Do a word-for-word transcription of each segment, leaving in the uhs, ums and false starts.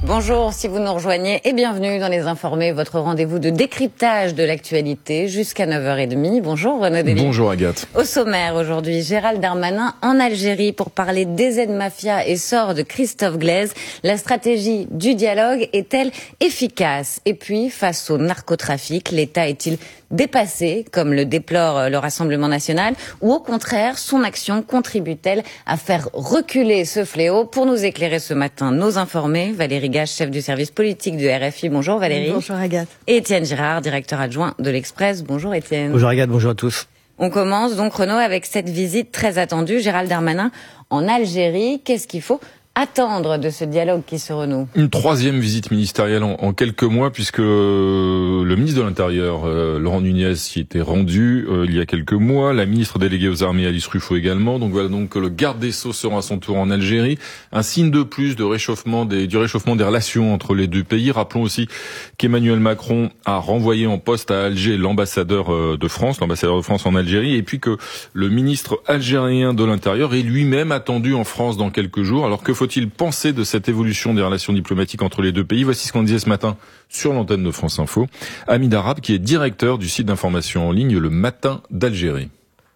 Bonjour, si vous nous rejoignez et bienvenue dans Les Informés, votre rendez-vous de décryptage de l'actualité jusqu'à neuf heures trente. Bonjour Renaud Dely. Bonjour Agathe. Au sommaire aujourd'hui, Gérald Darmanin en Algérie pour parler des aides mafias et sort de Christophe Glaise. La stratégie du dialogue est-elle efficace? Et puis, face au narcotrafic, l'État est-il dépassé, comme le déplore le Rassemblement national, ou au contraire, son action contribue-t-elle à faire reculer ce fléau? Pour nous éclairer ce matin, nos informés, Valérie Gage, chef du service politique du R F I. Bonjour Valérie. Bonjour Agathe. Et Étienne Girard, directeur adjoint de l'Express. Bonjour Étienne. Bonjour Agathe, bonjour à tous. On commence donc Renaud avec cette visite très attendue, Gérald Darmanin en Algérie. Qu'est-ce qu'il faut attendre de ce dialogue qui se renoue? Une troisième visite ministérielle en, en quelques mois, puisque euh, le ministre de l'Intérieur, euh, Laurent Nunez, y était rendu euh, il y a quelques mois, la ministre déléguée aux armées, Alice Ruffo également. Donc voilà, donc le garde des Sceaux sera à son tour en Algérie. Un signe de plus de réchauffement des, du réchauffement des relations entre les deux pays. Rappelons aussi qu'Emmanuel Macron a renvoyé en poste à Alger l'ambassadeur euh, de France, l'ambassadeur de France en Algérie, et puis que le ministre algérien de l'Intérieur est lui-même attendu en France dans quelques jours. Alors que faut-il penser de cette évolution des relations diplomatiques entre les deux pays? Voici ce qu'on disait ce matin sur l'antenne de France Info. Hamid Arab, qui est directeur du site d'information en ligne Le Matin d'Algérie.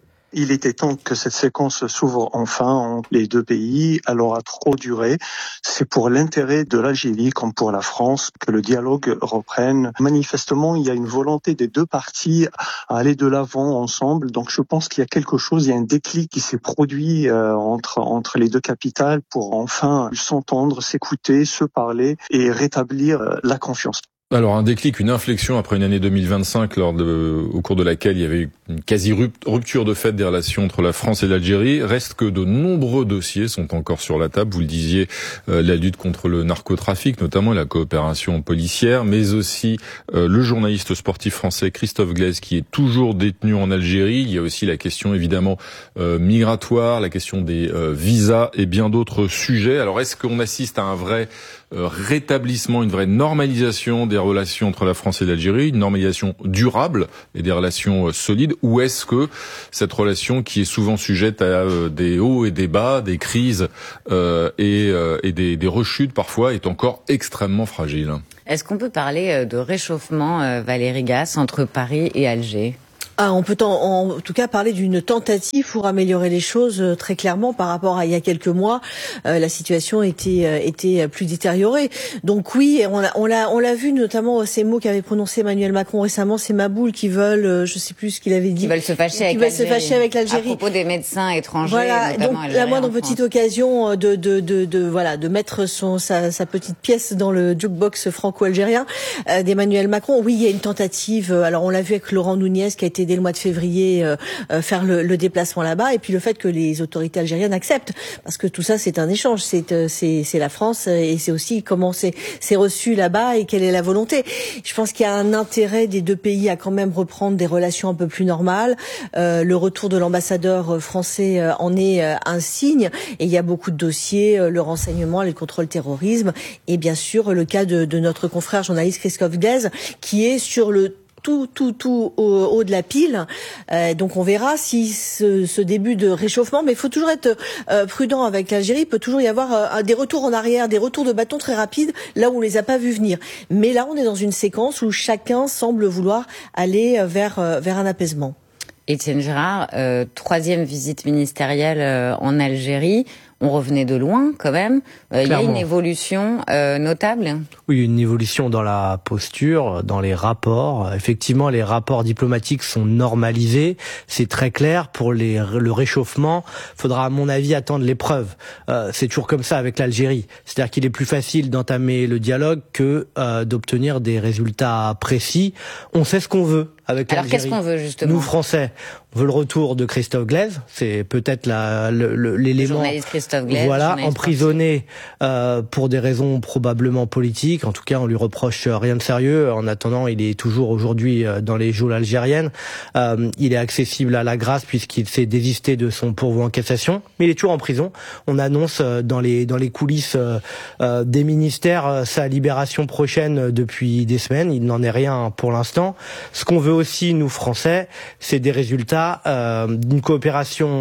Il était temps que cette séquence s'ouvre enfin entre les deux pays. Elle aura trop duré. C'est pour l'intérêt de l'Algérie comme pour la France que le dialogue reprenne. Manifestement, il y a une volonté des deux parties à aller de l'avant ensemble. Donc je pense qu'il y a quelque chose, il y a un déclic qui s'est produit euh, entre entre les deux capitales pour enfin s'entendre, s'écouter, se parler et rétablir euh, la confiance. Alors un déclic, une inflexion après une année deux mille vingt-cinq lors de, au cours de laquelle il y avait une quasi-rupture de fait des relations entre la France et l'Algérie. Reste que de nombreux dossiers sont encore sur la table. Vous le disiez, euh, la lutte contre le narcotrafic, notamment la coopération policière, mais aussi euh, le journaliste sportif français Christophe Glaise qui est toujours détenu en Algérie. Il y a aussi la question évidemment euh, migratoire, la question des euh, visas et bien d'autres sujets. Alors est-ce qu'on assiste à un vrai euh, rétablissement, une vraie normalisation des relations entre la France et l'Algérie, une normalisation durable et des relations euh, solides, ou est-ce que cette relation qui est souvent sujette à euh, des hauts et des bas, des crises euh, et, euh, et des, des rechutes parfois, est encore extrêmement fragile? Est-ce qu'on peut parler de réchauffement, euh, Valérie Gage, entre Paris et Alger? Ah, on peut en, en tout cas parler d'une tentative pour améliorer les choses euh, très clairement par rapport à il y a quelques mois. Euh, la situation était euh, était plus détériorée. Donc oui, on l'a on l'a on l'a vu notamment ces mots qu'avait prononcé Emmanuel Macron récemment, ces maboules qui veulent, euh, je sais plus ce qu'il avait dit, qui veulent se fâcher, avec, veulent se fâcher avec l'Algérie à propos des médecins étrangers. Voilà, donc la moindre petite occasion de de de de voilà de mettre son sa, sa petite pièce dans le jukebox franco-algérien euh, d'Emmanuel Macron. Oui, il y a une tentative. Alors on l'a vu avec Laurent Nunez qui a été dès le mois de février euh, euh, faire le, le déplacement là-bas, et puis le fait que les autorités algériennes acceptent, parce que tout ça c'est un échange, c'est euh, c'est c'est la France et c'est aussi comment c'est c'est reçu là-bas et quelle est la volonté. Je pense qu'il y a un intérêt des deux pays à quand même reprendre des relations un peu plus normales. Euh, le retour de l'ambassadeur français euh, en est euh, un signe, et il y a beaucoup de dossiers, euh, le renseignement, le contrôle terrorisme, et bien sûr le cas de, de notre confrère journaliste Christophe Glaise qui est sur le tout, tout, tout au haut de la pile. Euh, donc on verra si ce, ce début de réchauffement, mais il faut toujours être euh, prudent avec l'Algérie. Il peut toujours y avoir euh, des retours en arrière, des retours de bâton très rapides, là où on les a pas vus venir. Mais là, on est dans une séquence où chacun semble vouloir aller vers, euh, vers un apaisement. Étienne Girard, euh, troisième visite ministérielle euh, en Algérie. On revenait de loin quand même. Euh, il y a une évolution euh, notable. Oui, une évolution dans la posture, dans les rapports. Effectivement, les rapports diplomatiques sont normalisés. C'est très clair. Pour les, le réchauffement, faudra à mon avis attendre l'épreuve. Euh, c'est toujours comme ça avec l'Algérie. C'est-à-dire qu'il est plus facile d'entamer le dialogue que euh, d'obtenir des résultats précis. On sait ce qu'on veut avec l'Algérie. Alors qu'est-ce qu'on veut justement? Nous, Français, on veut le retour de Christophe Glaise. C'est peut-être la, le, le, l'élément... Le journaliste Christophe Glaise. Voilà, emprisonné euh, pour des raisons probablement politiques. En tout cas, on lui reproche rien de sérieux. En attendant, il est toujours aujourd'hui dans les geôles algériennes. Euh, il est accessible à la grâce puisqu'il s'est désisté de son pourvoi en cassation. Mais il est toujours en prison. On annonce dans les dans les coulisses euh, des ministères sa libération prochaine depuis des semaines. Il n'en est rien pour l'instant. Ce qu'on veut aussi, nous Français, c'est des résultats euh, d'une coopération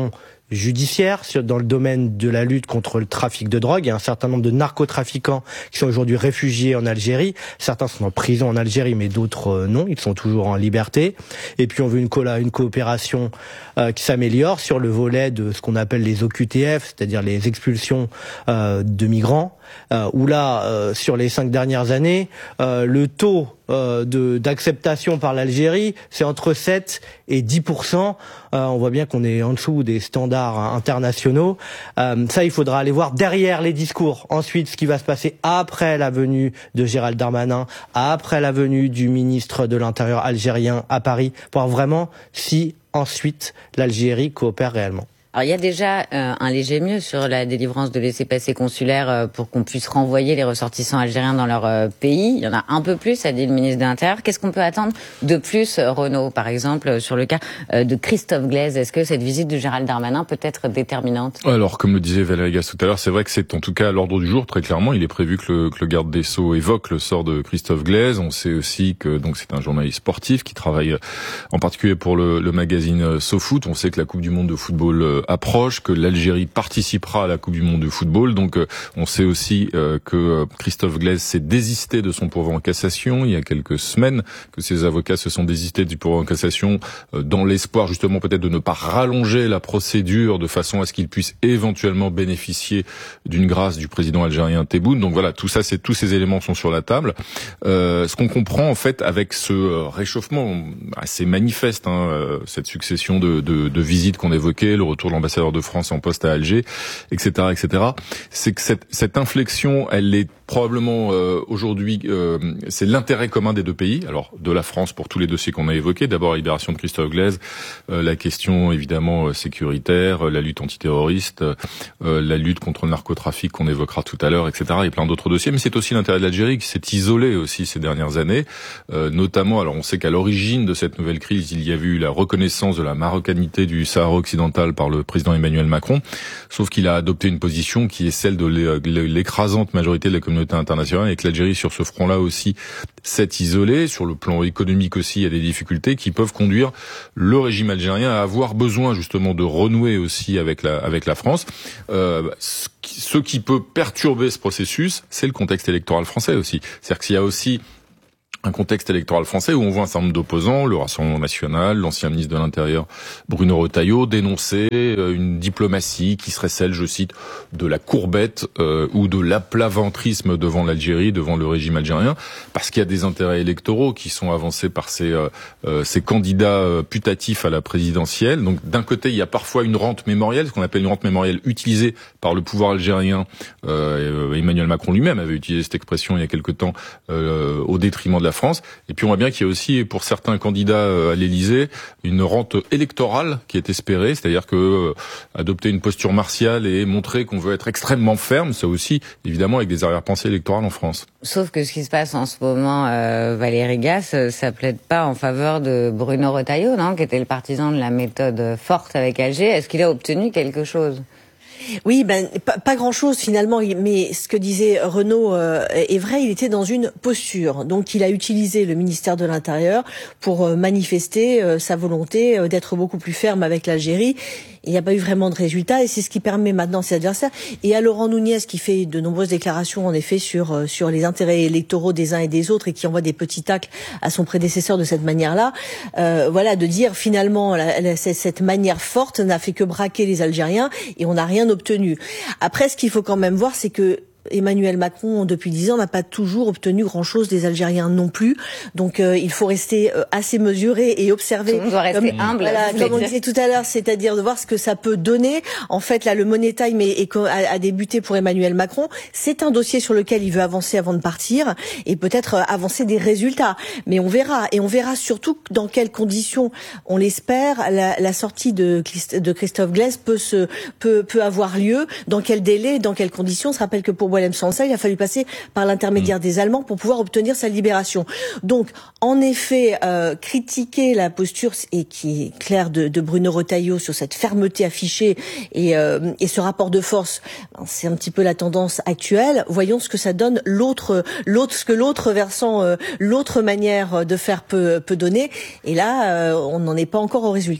judiciaire sur, dans le domaine de la lutte contre le trafic de drogue. Il y a un certain nombre de narcotrafiquants qui sont aujourd'hui réfugiés en Algérie. Certains sont en prison en Algérie, mais d'autres euh, non. Ils sont toujours en liberté. Et puis on veut une, co- une coopération euh, qui s'améliore sur le volet de ce qu'on appelle les O Q T F, c'est-à-dire les expulsions euh, de migrants. Euh, où là, euh, sur les cinq dernières années, euh, le taux euh, de, d'acceptation par l'Algérie, c'est entre sept et dix pour cent. Euh, on voit bien qu'on est en dessous des standards internationaux. Euh, ça, il faudra aller voir derrière les discours. Ensuite, ce qui va se passer après la venue de Gérald Darmanin, après la venue du ministre de l'Intérieur algérien à Paris, pour voir vraiment si ensuite l'Algérie coopère réellement. Alors il y a déjà euh, un léger mieux sur la délivrance de laissez-passer consulaires euh, pour qu'on puisse renvoyer les ressortissants algériens dans leur euh, pays. Il y en a un peu plus, a dit le ministre de l'Intérieur. Qu'est-ce qu'on peut attendre de plus, euh, Renaud, par exemple, sur le cas euh, de Christophe Glaise? Est-ce que cette visite de Gérald Darmanin peut être déterminante? Alors, comme le disait Valérie Gasse tout à l'heure, c'est vrai que c'est en tout cas à l'ordre du jour, très clairement. Il est prévu que le, que le garde des Sceaux évoque le sort de Christophe Glaise. On sait aussi que donc c'est un journaliste sportif qui travaille en particulier pour le, le magazine SoFoot. On sait que la Coupe du Monde de football euh, approche, que l'Algérie participera à la Coupe du Monde de football. Donc euh, on sait aussi euh, que Christophe Glaise s'est désisté de son pourvoi en cassation il y a quelques semaines, que ses avocats se sont désistés du pourvoi en cassation euh, dans l'espoir justement peut-être de ne pas rallonger la procédure de façon à ce qu'il puisse éventuellement bénéficier d'une grâce du président algérien Tebboune. Donc voilà, tout ça, c'est tous ces éléments sont sur la table. Euh, ce qu'on comprend en fait avec ce euh, réchauffement assez manifeste, hein, euh, cette succession de, de, de visites qu'on évoquait, le retour de l'ambassadeur de France en poste à Alger, et cetera, et cetera. C'est que cette, cette inflexion, elle est probablement euh, aujourd'hui, euh, c'est l'intérêt commun des deux pays. Alors de la France pour tous les dossiers qu'on a évoqués. D'abord la libération de Christophe Glaise, euh, la question évidemment euh, sécuritaire, euh, la lutte antiterroriste, euh, la lutte contre le narcotrafic qu'on évoquera tout à l'heure, et cetera. Et plein d'autres dossiers. Mais c'est aussi l'intérêt de l'Algérie qui s'est isolée aussi ces dernières années, euh, notamment. Alors on sait qu'à l'origine de cette nouvelle crise, il y avait eu la reconnaissance de la marocanité du Sahara occidental par le président Emmanuel Macron, sauf qu'il a adopté une position qui est celle de l'écrasante majorité de la communauté internationale et que l'Algérie sur ce front-là aussi s'est isolée. Sur le plan économique aussi, il y a des difficultés qui peuvent conduire le régime algérien à avoir besoin justement de renouer aussi avec la, avec la France. Euh, ce, qui, ce qui peut perturber ce processus, c'est le contexte électoral français aussi. C'est-à-dire qu'il y a aussi un contexte électoral français où on voit un certain nombre d'opposants, le Rassemblement national, l'ancien ministre de l'Intérieur Bruno Retailleau, dénoncer une diplomatie qui serait celle, je cite, de la courbette euh, ou de l'aplaventrisme devant l'Algérie, devant le régime algérien, parce qu'il y a des intérêts électoraux qui sont avancés par ces, euh, ces candidats euh, putatifs à la présidentielle. Donc d'un côté, il y a parfois une rente mémorielle, ce qu'on appelle une rente mémorielle utilisée par le pouvoir algérien. Euh, Emmanuel Macron lui-même avait utilisé cette expression il y a quelque temps euh, au détriment de la France. Et puis on voit bien qu'il y a aussi, pour certains candidats à l'Élysée, une rente électorale qui est espérée, c'est-à-dire que euh, adopter une posture martiale et montrer qu'on veut être extrêmement ferme, ça aussi, évidemment, avec des arrière-pensées électorales en France. Sauf que ce qui se passe en ce moment, euh, Valérie Gasse, ça plaide pas en faveur de Bruno Retailleau, non, qui était le partisan de la méthode forte avec Alger. Est-ce qu'il a obtenu quelque chose ? Oui, ben pas, pas grand-chose finalement, mais ce que disait Renaud euh, est vrai, il était dans une posture. Donc il a utilisé le ministère de l'Intérieur pour euh, manifester euh, sa volonté euh, d'être beaucoup plus ferme avec l'Algérie. Il n'y a pas eu vraiment de résultat et c'est ce qui permet maintenant à ses adversaires. Et à Laurent Nunez qui fait de nombreuses déclarations en effet sur euh, sur les intérêts électoraux des uns et des autres et qui envoie des petits tacles à son prédécesseur de cette manière-là, euh, voilà, de dire finalement la, la, cette manière forte n'a fait que braquer les Algériens et on n'a rien obtenu. Après, ce qu'il faut quand même voir, c'est que Emmanuel Macron, depuis dix ans, n'a pas toujours obtenu grand-chose des Algériens non plus. Donc, euh, il faut rester euh, assez mesuré et observer. On doit rester comme, humble. Voilà, comme on disait tout à l'heure, c'est-à-dire de voir ce que ça peut donner. En fait, là, le Money Time est, est, a, a débuté pour Emmanuel Macron. C'est un dossier sur lequel il veut avancer avant de partir et peut-être euh, avancer des résultats. Mais on verra. Et on verra surtout dans quelles conditions, on l'espère, la, la sortie de, de Christophe Glaise peut, se, peut, peut avoir lieu, dans quel délai, dans quelles conditions. On se rappelle que pour Boualem Sansal, il a fallu passer par l'intermédiaire des Allemands pour pouvoir obtenir sa libération. Donc, en effet, euh, critiquer la posture et qui est claire de, de Bruno Retailleau sur cette fermeté affichée et, euh, et ce rapport de force, c'est un petit peu la tendance actuelle. Voyons ce que ça donne l'autre, l'autre, ce que l'autre versant, euh, l'autre manière de faire peut, peut donner. Et là, euh, on n'en est pas encore au résultat.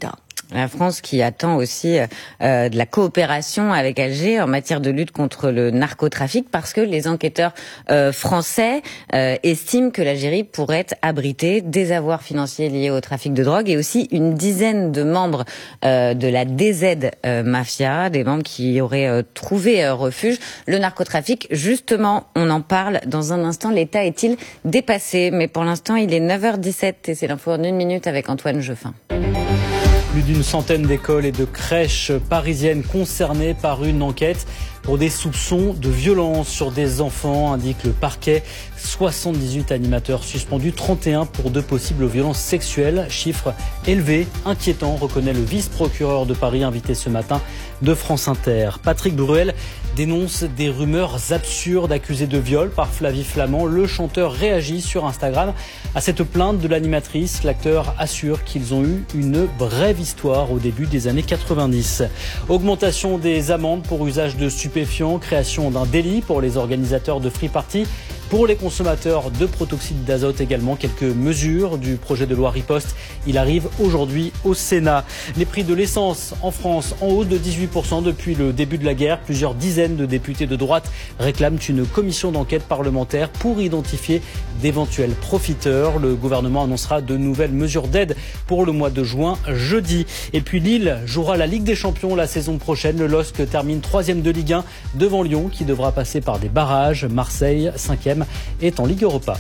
La France qui attend aussi euh, de la coopération avec Alger en matière de lutte contre le narcotrafic parce que les enquêteurs euh, français euh, estiment que l'Algérie pourrait abriter des avoirs financiers liés au trafic de drogue et aussi une dizaine de membres euh, de la D Z euh, Mafia, des membres qui auraient euh, trouvé euh, refuge. Le narcotrafic, justement, on en parle dans un instant. L'État est-il dépassé? Mais pour l'instant, il est neuf heures dix-sept et c'est l'info en une minute avec Antoine Jeffin. Plus d'une centaine d'écoles et de crèches parisiennes concernées par une enquête pour des soupçons de violence sur des enfants, indique le parquet. soixante-dix-huit animateurs suspendus, trente et un pour de possibles violences sexuelles. Chiffre élevé, inquiétant, reconnaît le vice-procureur de Paris invité ce matin de France Inter. Patrick Bruel dénonce des rumeurs absurdes accusées de viol par Flavie Flament. Le chanteur réagit sur Instagram à cette plainte de l'animatrice. L'acteur assure qu'ils ont eu une brève histoire au début des années quatre-vingt-dix. Augmentation des amendes pour usage de stupéfiants, création d'un délit pour les organisateurs de free party. Pour les consommateurs de protoxyde d'azote également, quelques mesures du projet de loi Riposte. Il arrive aujourd'hui au Sénat. Les prix de l'essence en France en hausse de dix-huit pour cent depuis le début de la guerre. Plusieurs dizaines de députés de droite réclament une commission d'enquête parlementaire pour identifier d'éventuels profiteurs. Le gouvernement annoncera de nouvelles mesures d'aide pour le mois de juin jeudi. Et puis Lille jouera la Ligue des Champions la saison prochaine. Le L O S C termine troisième de Ligue un devant Lyon qui devra passer par des barrages. Marseille, cinquième, est en Ligue Europa.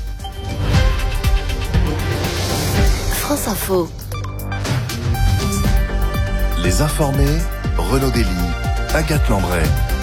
France Info. Les informés, Renaud Dely, Agathe Lambray.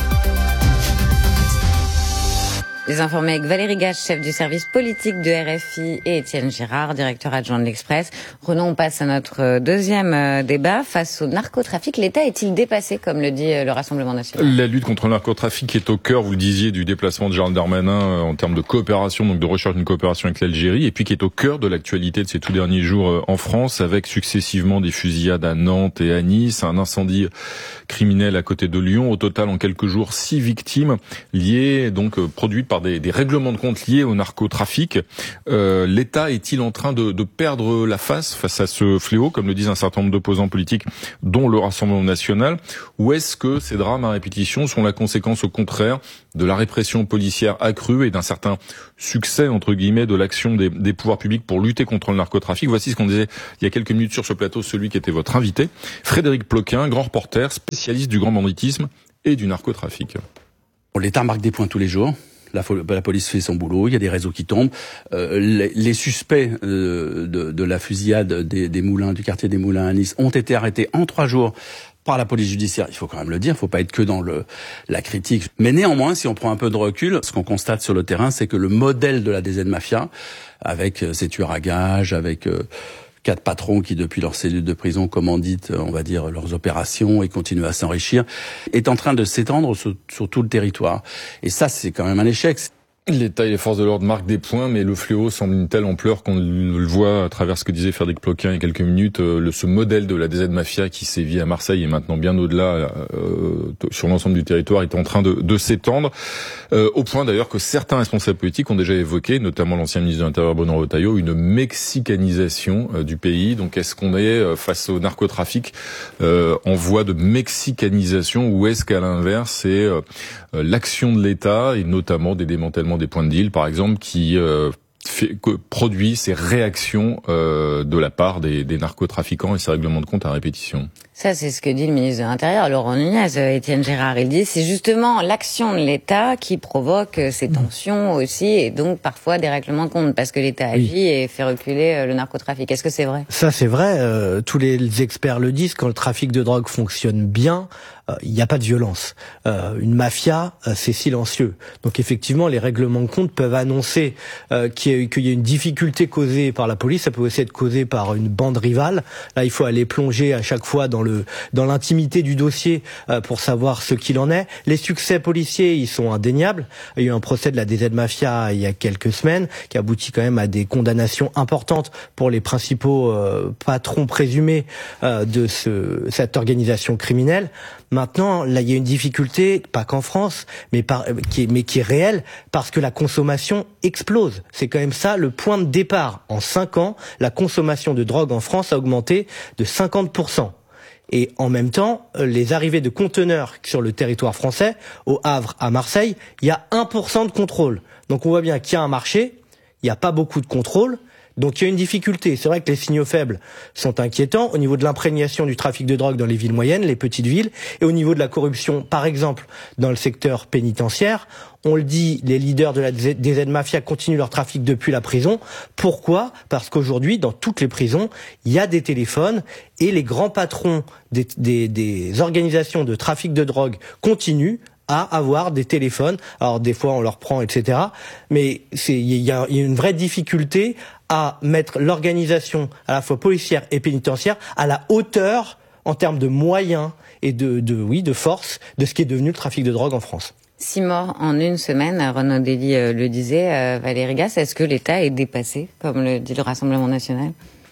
Les informés avec Valérie Gage, chef du service politique de R F I, et Étienne Girard, directeur adjoint de l'Express. Renaud, on passe à notre deuxième débat. Face au narcotrafic, l'État est-il dépassé, comme le dit le Rassemblement national? La lutte contre le narcotrafic est au cœur, vous le disiez, du déplacement de Gérald Darmanin en termes de coopération, donc de recherche d'une coopération avec l'Algérie, et puis qui est au cœur de l'actualité de ces tout derniers jours en France, avec successivement des fusillades à Nantes et à Nice, un incendie criminel à côté de Lyon. Au total, en quelques jours, six victimes liées, donc produites par Des, des règlements de compte liés au narcotrafic. Euh, L'État est-il en train de, de perdre la face face à ce fléau, comme le disent un certain nombre d'opposants politiques, dont le Rassemblement national, ou est-ce que ces drames à répétition sont la conséquence, au contraire, de la répression policière accrue et d'un certain succès, entre guillemets, de l'action des, des pouvoirs publics pour lutter contre le narcotrafic? Voici ce qu'on disait il y a quelques minutes sur ce plateau, celui qui était votre invité, Frédéric Ploquin, grand reporter, spécialiste du grand banditisme et du narcotrafic. L'État marque des points tous les jours. La, la police fait son boulot, il y a des réseaux qui tombent. Euh, les, les suspects euh, de, de la fusillade des, des Moulins, du quartier des Moulins à Nice, ont été arrêtés en trois jours par la police judiciaire. Il faut quand même le dire, il faut pas être que dans le, la critique. Mais néanmoins, si on prend un peu de recul, ce qu'on constate sur le terrain, c'est que le modèle de la D Z Mafia, avec euh, ses tueurs à gages, avec euh, quatre patrons qui, depuis leur cellule de prison, commanditent, on va dire, leurs opérations et continuent à s'enrichir, est en train de s'étendre sur, sur tout le territoire. Et ça, c'est quand même un échec. L'État et les forces de l'ordre marquent des points, mais le fléau semble d'une telle ampleur qu'on le voit à travers ce que disait Frédéric Ploquin il y a quelques minutes. Le, ce modèle de la D Z Mafia qui sévit à Marseille et maintenant bien au-delà, euh, sur l'ensemble du territoire, est en train de, de s'étendre, euh, au point d'ailleurs que certains responsables politiques ont déjà évoqué, notamment l'ancien ministre de l'Intérieur Bruno Retailleau, une mexicanisation euh, du pays. Donc est-ce qu'on est, euh, face au narcotrafic, euh, en voie de mexicanisation, ou est-ce qu'à l'inverse, c'est euh, l'action de l'État et notamment des démantèlements des points de deal, par exemple, qui euh, fait, que produit ces réactions euh, de la part des, des narcotrafiquants et ces règlements de compte à répétition? Ça, c'est ce que dit le ministre de l'Intérieur, Laurent Nunez, Étienne Girard. Il dit c'est justement l'action de l'État qui provoque ces tensions aussi, et donc parfois des règlements de compte, parce que l'État agit oui. et fait reculer le narcotrafic. Est-ce que c'est vrai? Ça, c'est vrai. Euh, tous les experts le disent. Quand le trafic de drogue fonctionne bien, il euh, n'y a pas de violence. Euh, une mafia, euh, c'est silencieux. Donc effectivement, les règlements de compte peuvent annoncer euh, qu'il y a, qu'il y a une difficulté causée par la police. Ça peut aussi être causé par une bande rivale. Là, il faut aller plonger à chaque fois dans le dans l'intimité du dossier euh, pour savoir ce qu'il en est. Les succès policiers, ils sont indéniables. Il y a eu un procès de la D Z Mafia il y a quelques semaines qui aboutit quand même à des condamnations importantes pour les principaux euh, patrons présumés euh, de ce, cette organisation criminelle. Maintenant, là, il y a une difficulté, pas qu'en France, mais, par, qui est, mais qui est réelle, parce que la consommation explose. C'est quand même ça le point de départ. En cinq ans, la consommation de drogue en France a augmenté de cinquante pour cent. Et en même temps, les arrivées de conteneurs sur le territoire français, au Havre, à Marseille, il y a un pour cent de contrôle. Donc on voit bien qu'il y a un marché, il n'y a pas beaucoup de contrôle. Donc il y a une difficulté. C'est vrai que les signaux faibles sont inquiétants au niveau de l'imprégnation du trafic de drogue dans les villes moyennes, les petites villes, et au niveau de la corruption, par exemple, dans le secteur pénitentiaire. On le dit, les leaders de la, des aides-mafias continuent leur trafic depuis la prison. Pourquoi ? Parce qu'aujourd'hui, dans toutes les prisons, il y a des téléphones et les grands patrons des, des, des organisations de trafic de drogue continuent à avoir des téléphones. Alors des fois on leur prend, et cetera. Mais c'est il y a, y a une vraie difficulté à mettre l'organisation à la fois policière et pénitentiaire à la hauteur en termes de moyens et de, de oui de force de ce qui est devenu le trafic de drogue en France. Six morts en une semaine, Renaud Dely le disait, Valérie Gas, est-ce que l'État est dépassé, comme le dit le Rassemblement national ?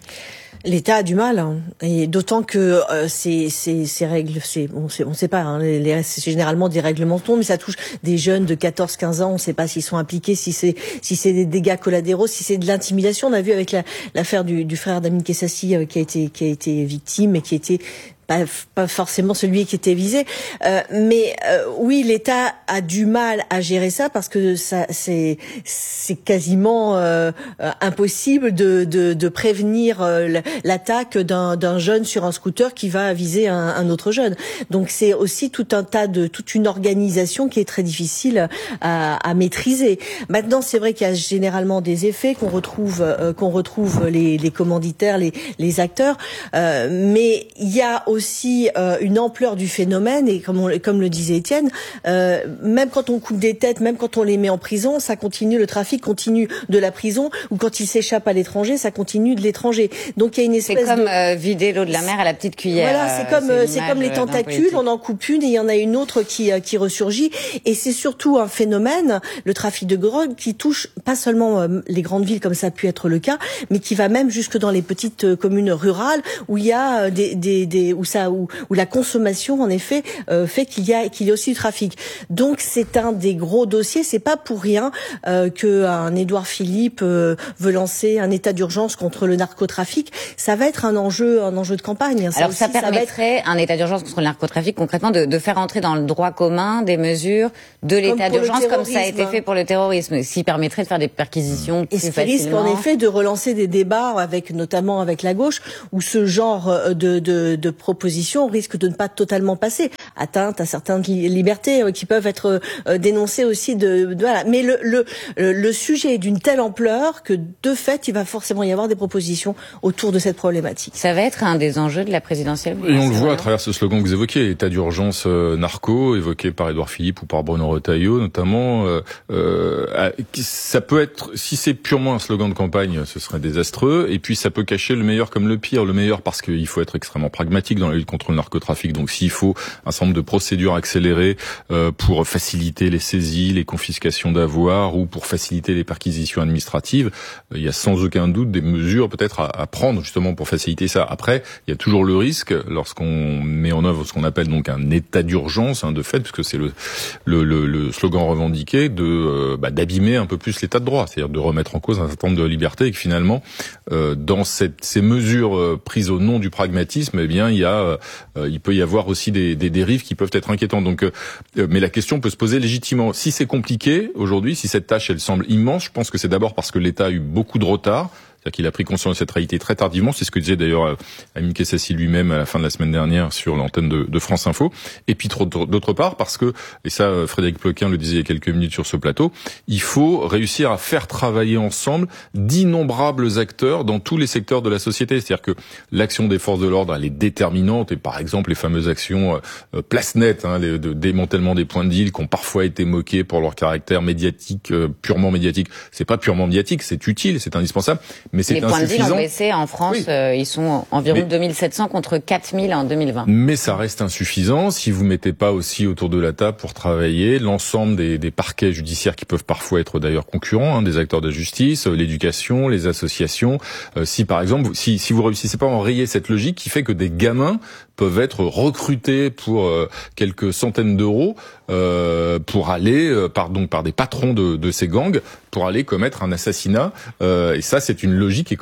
L'État a du mal, hein. Et d'autant que euh, ces, ces, ces règles, c'est, on sait, on sait pas, hein, les, les, c'est généralement des réglements, mais ça touche des jeunes de quatorze quinze ans, on sait pas s'ils sont impliqués, si c'est si c'est des dégâts collatéraux, si c'est de l'intimidation. On a vu avec la, l'affaire du, du frère d'Amin Kessassi euh, qui a été qui a été victime et qui a été Pas, pas forcément celui qui était visé, euh, mais euh, oui, l'État a du mal à gérer ça parce que ça, c'est, c'est quasiment euh, impossible de, de, de prévenir euh, l'attaque d'un, d'un jeune sur un scooter qui va viser un, un autre jeune. Donc c'est aussi tout un tas de, toute une organisation qui est très difficile à, à maîtriser. Maintenant, c'est vrai qu'il y a généralement des effets qu'on retrouve, euh, qu'on retrouve les, les commanditaires, les, les acteurs, euh, mais il y a aussi euh, une ampleur du phénomène et comme, on, comme le disait Étienne, euh, même quand on coupe des têtes, même quand on les met en prison, ça continue, le trafic continue de la prison, ou quand ils s'échappent à l'étranger, ça continue de l'étranger. Donc il y a une espèce c'est comme de... euh, vider l'eau de la mer à la petite cuillère. Voilà, c'est comme c'est, c'est comme les tentacules, on en coupe une et il y en a une autre qui qui ressurgit, et c'est surtout un phénomène, le trafic de drogue, qui touche pas seulement euh, les grandes villes comme ça a pu être le cas, mais qui va même jusque dans les petites euh, communes rurales où il y a des des, des où ça où, où la consommation en effet euh, fait qu'il y a qu'il y a aussi du trafic. Donc c'est un des gros dossiers. C'est pas pour rien euh, que un Édouard Philippe euh, veut lancer un état d'urgence contre le narcotrafic. Ça va être un enjeu un enjeu de campagne. Ça Alors aussi, ça permettrait ça être... un état d'urgence contre le narcotrafic concrètement de, de faire entrer dans le droit commun des mesures de l'état d'urgence comme ça a été fait pour le terrorisme, ce qui permettrait de faire des perquisitions plus facilement. Et ce qui facilement. risque en effet de relancer des débats avec notamment avec la gauche où ce genre de de, de propositions risque de ne pas totalement passer, atteinte à certaines libertés qui peuvent être dénoncées aussi de, de voilà. Mais le le le sujet est d'une telle ampleur que de fait il va forcément y avoir des propositions autour de cette problématique. Ça va être un des enjeux de la présidentielle. Et on le voit à travers ce slogan que vous évoquiez, état d'urgence euh, narco, évoqué par Édouard Philippe ou par Bruno Retailleau notamment. Euh, euh, ça peut être, si c'est purement un slogan de campagne, ce serait désastreux. Et puis ça peut cacher le meilleur comme le pire. Le meilleur parce qu'il faut être extrêmement pragmatique dans la lutte contre le narcotrafic. Donc s'il faut un certain nombre de procédures accélérées euh, pour faciliter les saisies, les confiscations d'avoirs ou pour faciliter les perquisitions administratives, euh, il y a sans aucun doute des mesures peut-être à, à prendre justement pour faciliter ça. Après, il y a toujours le risque lorsqu'on met en œuvre ce qu'on appelle donc un état d'urgence, hein, de fait, puisque c'est le, le, le, le slogan revendiqué, de euh, bah, d'abîmer un peu plus l'état de droit, c'est-à-dire de remettre en cause un certain nombre de libertés et que finalement, euh, dans cette, ces mesures euh, prises au nom du pragmatisme, eh bien, il y a, euh, il peut y avoir aussi des, des dérives qui peuvent être inquiétantes. Donc, euh, mais la question peut se poser légitimement. Si c'est compliqué aujourd'hui, si cette tâche elle semble immense, je pense que c'est d'abord parce que l'État a eu beaucoup de retard. C'est-à-dire qu'il a pris conscience de cette réalité très tardivement. C'est ce que disait d'ailleurs Amin Kessassi lui-même à la fin de la semaine dernière sur l'antenne de, de France Info. Et puis d'autre part parce que, et ça Frédéric Ploquin le disait il y a quelques minutes sur ce plateau, il faut réussir à faire travailler ensemble d'innombrables acteurs dans tous les secteurs de la société. C'est-à-dire que l'action des forces de l'ordre, elle est déterminante. Et par exemple, les fameuses actions euh, place nette, hein, les, de démantèlement des points de deal qui ont parfois été moquées pour leur caractère médiatique, euh, purement médiatique. C'est pas purement médiatique, c'est utile, c'est indispensable. Mais c'est les points de deal ont insuffisant. baissé en France, oui. euh, ils sont environ mais, deux mille sept cents contre quatre mille en deux mille vingt. Mais ça reste insuffisant si vous mettez pas aussi autour de la table pour travailler l'ensemble des, des parquets judiciaires qui peuvent parfois être d'ailleurs concurrents, hein, des acteurs de justice, euh, l'éducation, les associations. Euh, si par exemple, si, si vous réussissez pas à enrayer cette logique qui fait que des gamins peuvent être recrutés pour euh, quelques centaines d'euros euh, pour aller, euh, par, donc par des patrons de, de ces gangs, pour aller commettre un assassinat. Euh, et ça, c'est une logique qui est quand même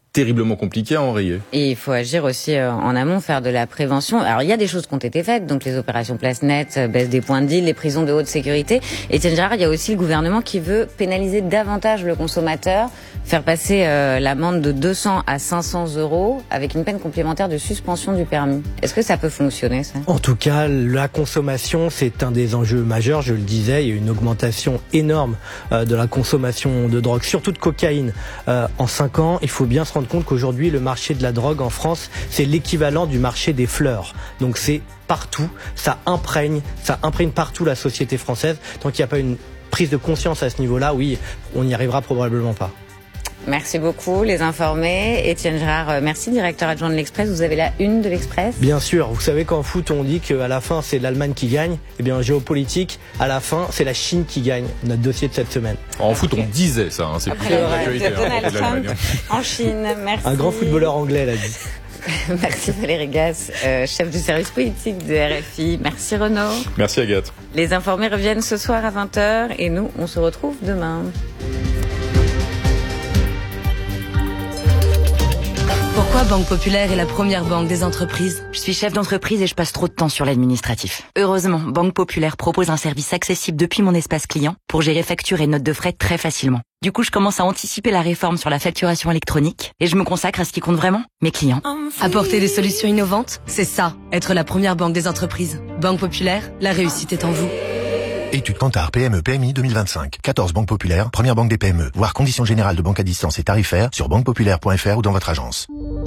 terriblement compliqué à enrayer. Et il faut agir aussi euh, en amont, faire de la prévention. Alors il y a des choses qui ont été faites, donc les opérations place nette, euh, baisse des points de deal, les prisons de haute sécurité. Étienne Gérard, il y a aussi le gouvernement qui veut pénaliser davantage le consommateur, faire passer euh, l'amende de deux cents à cinq cents euros avec une peine complémentaire de suspension du permis. Est-ce que ça peut fonctionner, ça ? En tout cas, la consommation, c'est un des enjeux majeurs, je le disais. Il y a une augmentation énorme euh, de la consommation de drogue, surtout de cocaïne. Euh, en cinq ans, il faut bien se rendre compte qu'aujourd'hui, le marché de la drogue en France, c'est l'équivalent du marché des fleurs. Donc c'est partout, ça imprègne, ça imprègne partout la société française. Tant qu'il n'y a pas une prise de conscience à ce niveau-là, oui, on n'y arrivera probablement pas. Merci beaucoup, les informés. Étienne Gérard, merci, directeur adjoint de l'Express. Vous avez la une de l'Express ? Bien sûr. Vous savez qu'en foot, on dit qu'à la fin, c'est l'Allemagne qui gagne. Eh bien, en géopolitique, à la fin, c'est la Chine qui gagne. Notre dossier de cette semaine. En foot, on disait ça. Hein, c'est plus l'actualité. Donald Trump en Chine. Merci. Un grand footballeur anglais l'a dit. Merci Valérie Gasse, euh, chef du service politique de R F I. Merci Renaud. Merci Agathe. Les informés reviennent ce soir à vingt heures et nous, on se retrouve demain. Pourquoi Banque Populaire est la première banque des entreprises ? Je suis chef d'entreprise et je passe trop de temps sur l'administratif. Heureusement, Banque Populaire propose un service accessible depuis mon espace client pour gérer factures et notes de frais très facilement. Du coup, je commence à anticiper la réforme sur la facturation électronique et je me consacre à ce qui compte vraiment, mes clients. Apporter des solutions innovantes, c'est ça, être la première banque des entreprises. Banque Populaire, la réussite est en vous. Étude Kantar P M E P M I deux mille vingt-cinq. quatorze banques populaires, première banque des P M E. Voir conditions générales de banque à distance et tarifaires sur banque populaire point f r ou dans votre agence.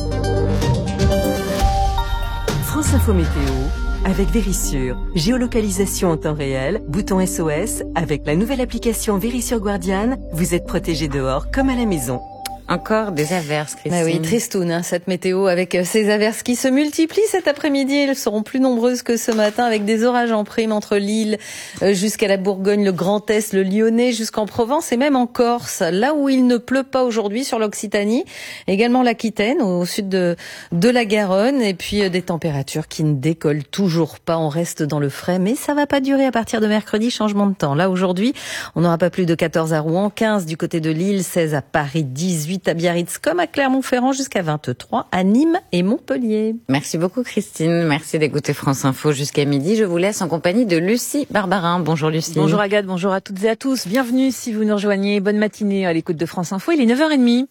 France Info Météo avec Vérissure. Géolocalisation en temps réel, bouton S O S. Avec la nouvelle application Vérissure Guardian, vous êtes protégé dehors comme à la maison. Encore des averses, Christine. Bah oui, tristoun, hein, cette météo avec ces averses qui se multiplient cet après-midi. Elles seront plus nombreuses que ce matin avec des orages en prime entre l'île jusqu'à la Bourgogne, le Grand Est, le Lyonnais, jusqu'en Provence et même en Corse. Là où il ne pleut pas aujourd'hui sur l'Occitanie, également l'Aquitaine, au sud de, de la Garonne. Et puis des températures qui ne décollent toujours pas. On reste dans le frais, mais ça va pas durer à partir de mercredi, changement de temps. Là aujourd'hui, on n'aura pas plus de quatorze à Rouen, quinze du côté de Lille, seize à Paris, dix-huit à Biarritz comme à Clermont-Ferrand jusqu'à vingt-trois à Nîmes et Montpellier. Merci beaucoup Christine, merci d'écouter France Info jusqu'à midi. Je vous laisse en compagnie de Lucie Barbarin. Bonjour Lucie. Bonjour Agathe, bonjour à toutes et à tous. Bienvenue si vous nous rejoignez. Bonne matinée à l'écoute de France Info. Il est neuf heures trente.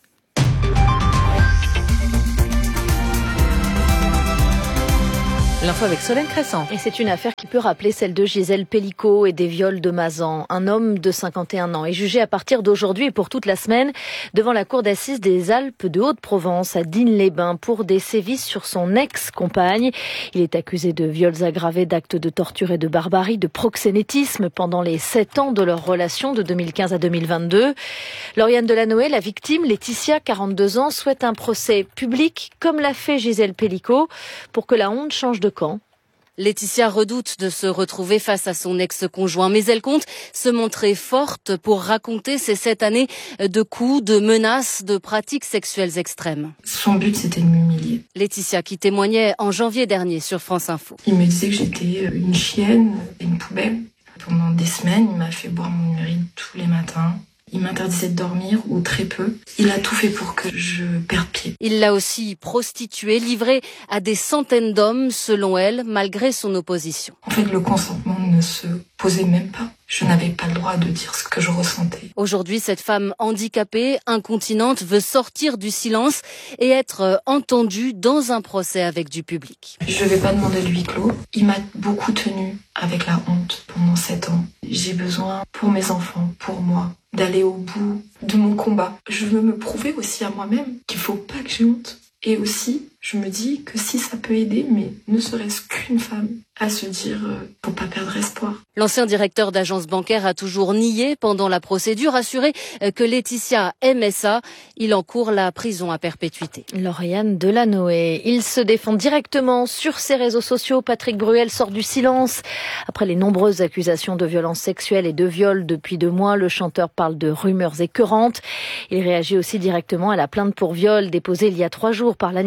L'info avec Solène Crescent. Et c'est une affaire qui peut rappeler celle de Gisèle Pellicot et des viols de Mazan. Un homme de cinquante et un ans est jugé à partir d'aujourd'hui et pour toute la semaine devant la cour d'assises des Alpes de Haute-Provence à Digne-les-Bains pour des sévices sur son ex-compagne. Il est accusé de viols aggravés, d'actes de torture et de barbarie, de proxénétisme pendant les sept ans de leur relation de deux mille quinze à deux mille vingt-deux. Lauriane Delanoë, la victime, Laetitia, quarante-deux ans, souhaite un procès public comme l'a fait Gisèle Pellicot pour que la honte change de camp. Laetitia redoute de se retrouver face à son ex-conjoint, mais elle compte se montrer forte pour raconter ces sept années de coups, de menaces, de pratiques sexuelles extrêmes. Son but, c'était de m'humilier. Laetitia qui témoignait en janvier dernier sur France Info. Il me disait que j'étais une chienne, une poubelle. Pendant des semaines, il m'a fait boire mon urine tous les matins. Il m'interdisait de dormir, ou très peu. Il a tout fait pour que je perde pied. Il l'a aussi prostituée, livrée à des centaines d'hommes, selon elle, malgré son opposition. En fait, le consentement ne se posait même pas. Je n'avais pas le droit de dire ce que je ressentais. Aujourd'hui, cette femme handicapée, incontinente, veut sortir du silence et être entendue dans un procès avec du public. Je ne vais pas demander le huis clos. Il m'a beaucoup tenue avec la honte pendant sept ans. J'ai besoin, pour mes enfants, pour moi, d'aller au bout de mon combat. Je veux me prouver aussi à moi-même qu'il ne faut pas que j'ai honte. Et aussi, je me dis que si ça peut aider, mais ne serait-ce qu'une femme, à se dire euh, « faut pas perdre espoir ». L'ancien directeur d'agence bancaire a toujours nié pendant la procédure, assuré que Laetitia aimait ça. Il encourt la prison à perpétuité. Lauriane Delanoë. Il se défend directement sur ses réseaux sociaux. Patrick Bruel sort du silence. Après les nombreuses accusations de violences sexuelles et de viols depuis deux mois, le chanteur parle de rumeurs écœurantes. Il réagit aussi directement à la plainte pour viol déposée il y a trois jours par l'animatrice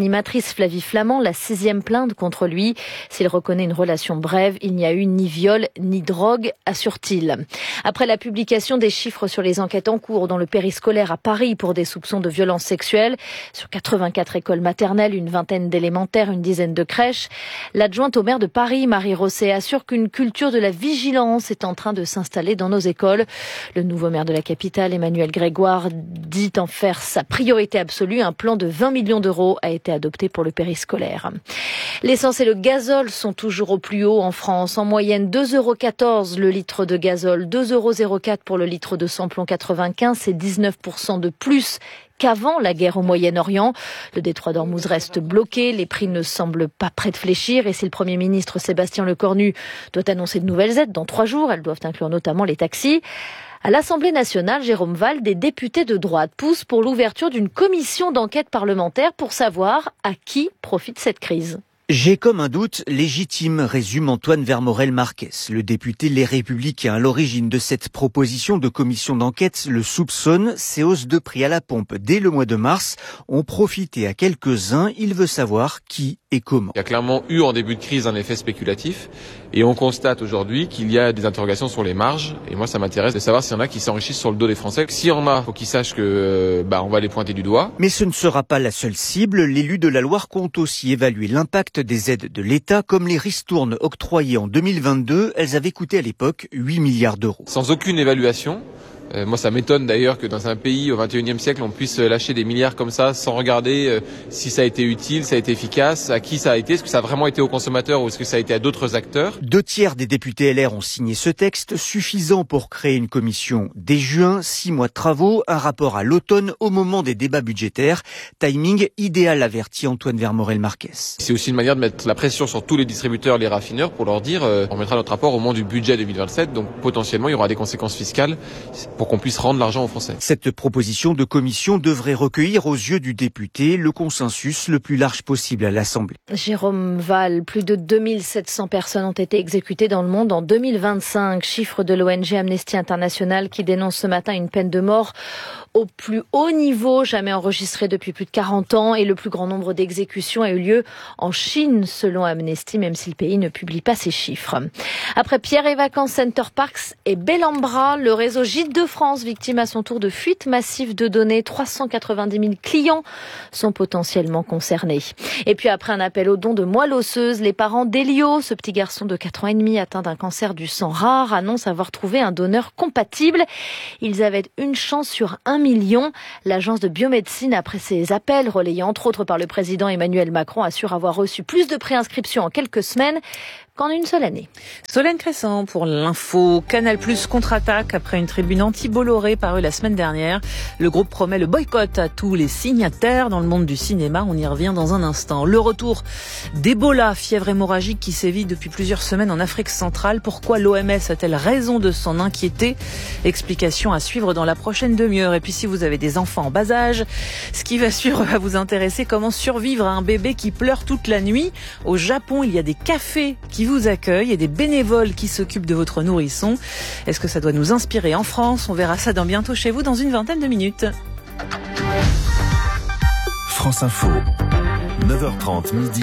justice. Flavie Flament, la sixième plainte contre lui. S'il reconnaît une relation brève, il n'y a eu ni viol ni drogue, assure-t-il. Après la publication des chiffres sur les enquêtes en cours dans le périscolaire à Paris pour des soupçons de violences sexuelles, sur quatre-vingt-quatre écoles maternelles, une vingtaine d'élémentaires, une dizaine de crèches, l'adjointe au maire de Paris, Marie Rosset, assure qu'une culture de la vigilance est en train de s'installer dans nos écoles. Le nouveau maire de la capitale, Emmanuel Grégoire, dit en faire sa priorité absolue. Un plan de vingt millions d'euros a été adopté pour le périscolaire. L'essence et le gazole sont toujours au plus haut en France. En moyenne, deux euros quatorze le litre de gazole, deux euros zéro quatre pour le litre de samplon quatre-vingt-quinze, c'est dix-neuf pour cent de plus qu'avant la guerre au Moyen-Orient. Le détroit d'Ormuz reste bloqué, les prix ne semblent pas prêts de fléchir et si le Premier ministre Sébastien Lecornu doit annoncer de nouvelles aides dans trois jours, elles doivent inclure notamment les taxis. À l'Assemblée nationale, Jérôme Valls, des députés de droite poussent pour l'ouverture d'une commission d'enquête parlementaire pour savoir à qui profite cette crise. J'ai comme un doute légitime, résume Antoine Vermorel-Marquez. Le député Les Républicains à l'origine de cette proposition de commission d'enquête le soupçonne. Ces hausses de prix à la pompe dès le mois de mars ont profité à quelques-uns. Il veut savoir qui et comment. Il y a clairement eu en début de crise un effet spéculatif et on constate aujourd'hui qu'il y a des interrogations sur les marges. Et moi, ça m'intéresse de savoir s'il y en a qui s'enrichissent sur le dos des Français. S'il y en a, il faut qu'ils sachent que bah, on va les pointer du doigt. Mais ce ne sera pas la seule cible. L'élu de la Loire compte aussi évaluer l'impact des aides de l'État, comme les ristournes octroyées en deux mille vingt-deux. Elles avaient coûté à l'époque huit milliards d'euros. Sans aucune évaluation. Euh, moi, ça m'étonne d'ailleurs que dans un pays au vingt et unième siècle, on puisse lâcher des milliards comme ça sans regarder euh, si ça a été utile, ça a été efficace, à qui ça a été, est-ce que ça a vraiment été aux consommateurs ou est-ce que ça a été à d'autres acteurs. Deux tiers des députés L R ont signé ce texte, suffisant pour créer une commission dès juin, six mois de travaux, un rapport à l'automne au moment des débats budgétaires. Timing idéal, avertit Antoine Vermorel-Marquez. C'est aussi une manière de mettre la pression sur tous les distributeurs, les raffineurs, pour leur dire euh, on mettra notre rapport au moment du budget deux mille vingt-sept, donc potentiellement il y aura des conséquences fiscales pour qu'on puisse rendre l'argent aux Français. Cette proposition de commission devrait recueillir aux yeux du député le consensus le plus large possible à l'Assemblée. Jérôme Valls, plus de deux mille sept cents personnes ont été exécutées dans le monde en deux mille vingt-cinq. Chiffre de l'O N G Amnesty International qui dénonce ce matin une peine de mort au plus haut niveau jamais enregistré depuis plus de quarante ans et le plus grand nombre d'exécutions a eu lieu en Chine selon Amnesty, même si le pays ne publie pas ces chiffres. Après Pierre et Vacances, Center Parcs et Bellambra, le réseau Gîtes de France, victime à son tour de fuite massive de données. trois cent quatre-vingt-dix mille clients sont potentiellement concernés. Et puis après un appel aux dons de moelle osseuse, les parents d'Elio, ce petit garçon de quatre ans et demi atteint d'un cancer du sang rare, annoncent avoir trouvé un donneur compatible. Ils avaient une chance sur un million. L'agence de biomédecine, après ces appels relayés entre autres par le président Emmanuel Macron, assure avoir reçu plus de préinscriptions en quelques semaines qu'en une seule année. Solène Crescent pour l'info. Canal Plus contre-attaque après une tribune anti-Bolloré parue la semaine dernière. Le groupe promet le boycott à tous les signataires dans le monde du cinéma. On y revient dans un instant. Le retour d'Ebola, fièvre hémorragique qui sévit depuis plusieurs semaines en Afrique centrale. Pourquoi l'O M S a-t-elle raison de s'en inquiéter? Explication à suivre dans la prochaine demi-heure. Et puis si vous avez des enfants en bas âge, ce qui va suivre va vous intéresser. Comment survivre à un bébé qui pleure toute la nuit? Au Japon, il y a des cafés qui vous accueillent et des bénévoles qui s'occupent de votre nourrisson. Est-ce que ça doit nous inspirer en France? On verra ça dans Bientôt chez vous dans une vingtaine de minutes. France Info, neuf heures trente midi.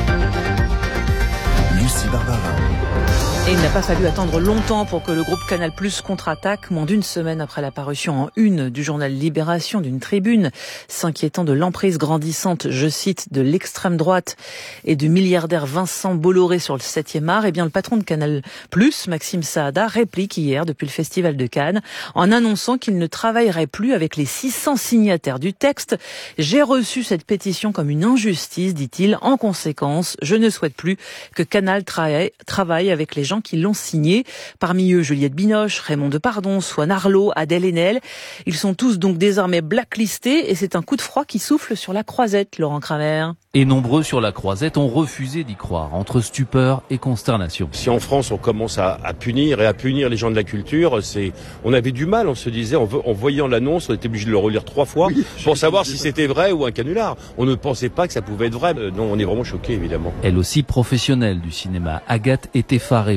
Lucie Barbara. Et il n'a pas fallu attendre longtemps pour que le groupe Canal Plus contre-attaque, moins d'une semaine après la parution en une du journal Libération d'une tribune s'inquiétant de l'emprise grandissante, je cite, de l'extrême droite et du milliardaire Vincent Bolloré sur le septième art. Eh bien, le patron de Canal Plus, Maxime Saada, réplique hier depuis le Festival de Cannes en annonçant qu'il ne travaillerait plus avec les six cents signataires du texte. J'ai reçu cette pétition comme une injustice, dit-il. En conséquence, je ne souhaite plus que Canal travaille, travaille avec les gens qui l'ont signé. Parmi eux, Juliette Binoche, Raymond Depardon, Swan Arlo, Adèle Haenel. Ils sont tous donc désormais blacklistés et c'est un coup de froid qui souffle sur la croisette, Laurent Kramer. Et nombreux sur la croisette ont refusé d'y croire, entre stupeur et consternation. Si en France on commence à, à punir et à punir les gens de la culture, c'est, on avait du mal, on se disait, en, en voyant l'annonce, on était obligé de le relire trois fois oui, pour savoir si c'était vrai ou un canular. On ne pensait pas que ça pouvait être vrai. Euh, non, on est vraiment choqués, évidemment. Elle aussi professionnelle du cinéma, Agathe est effarée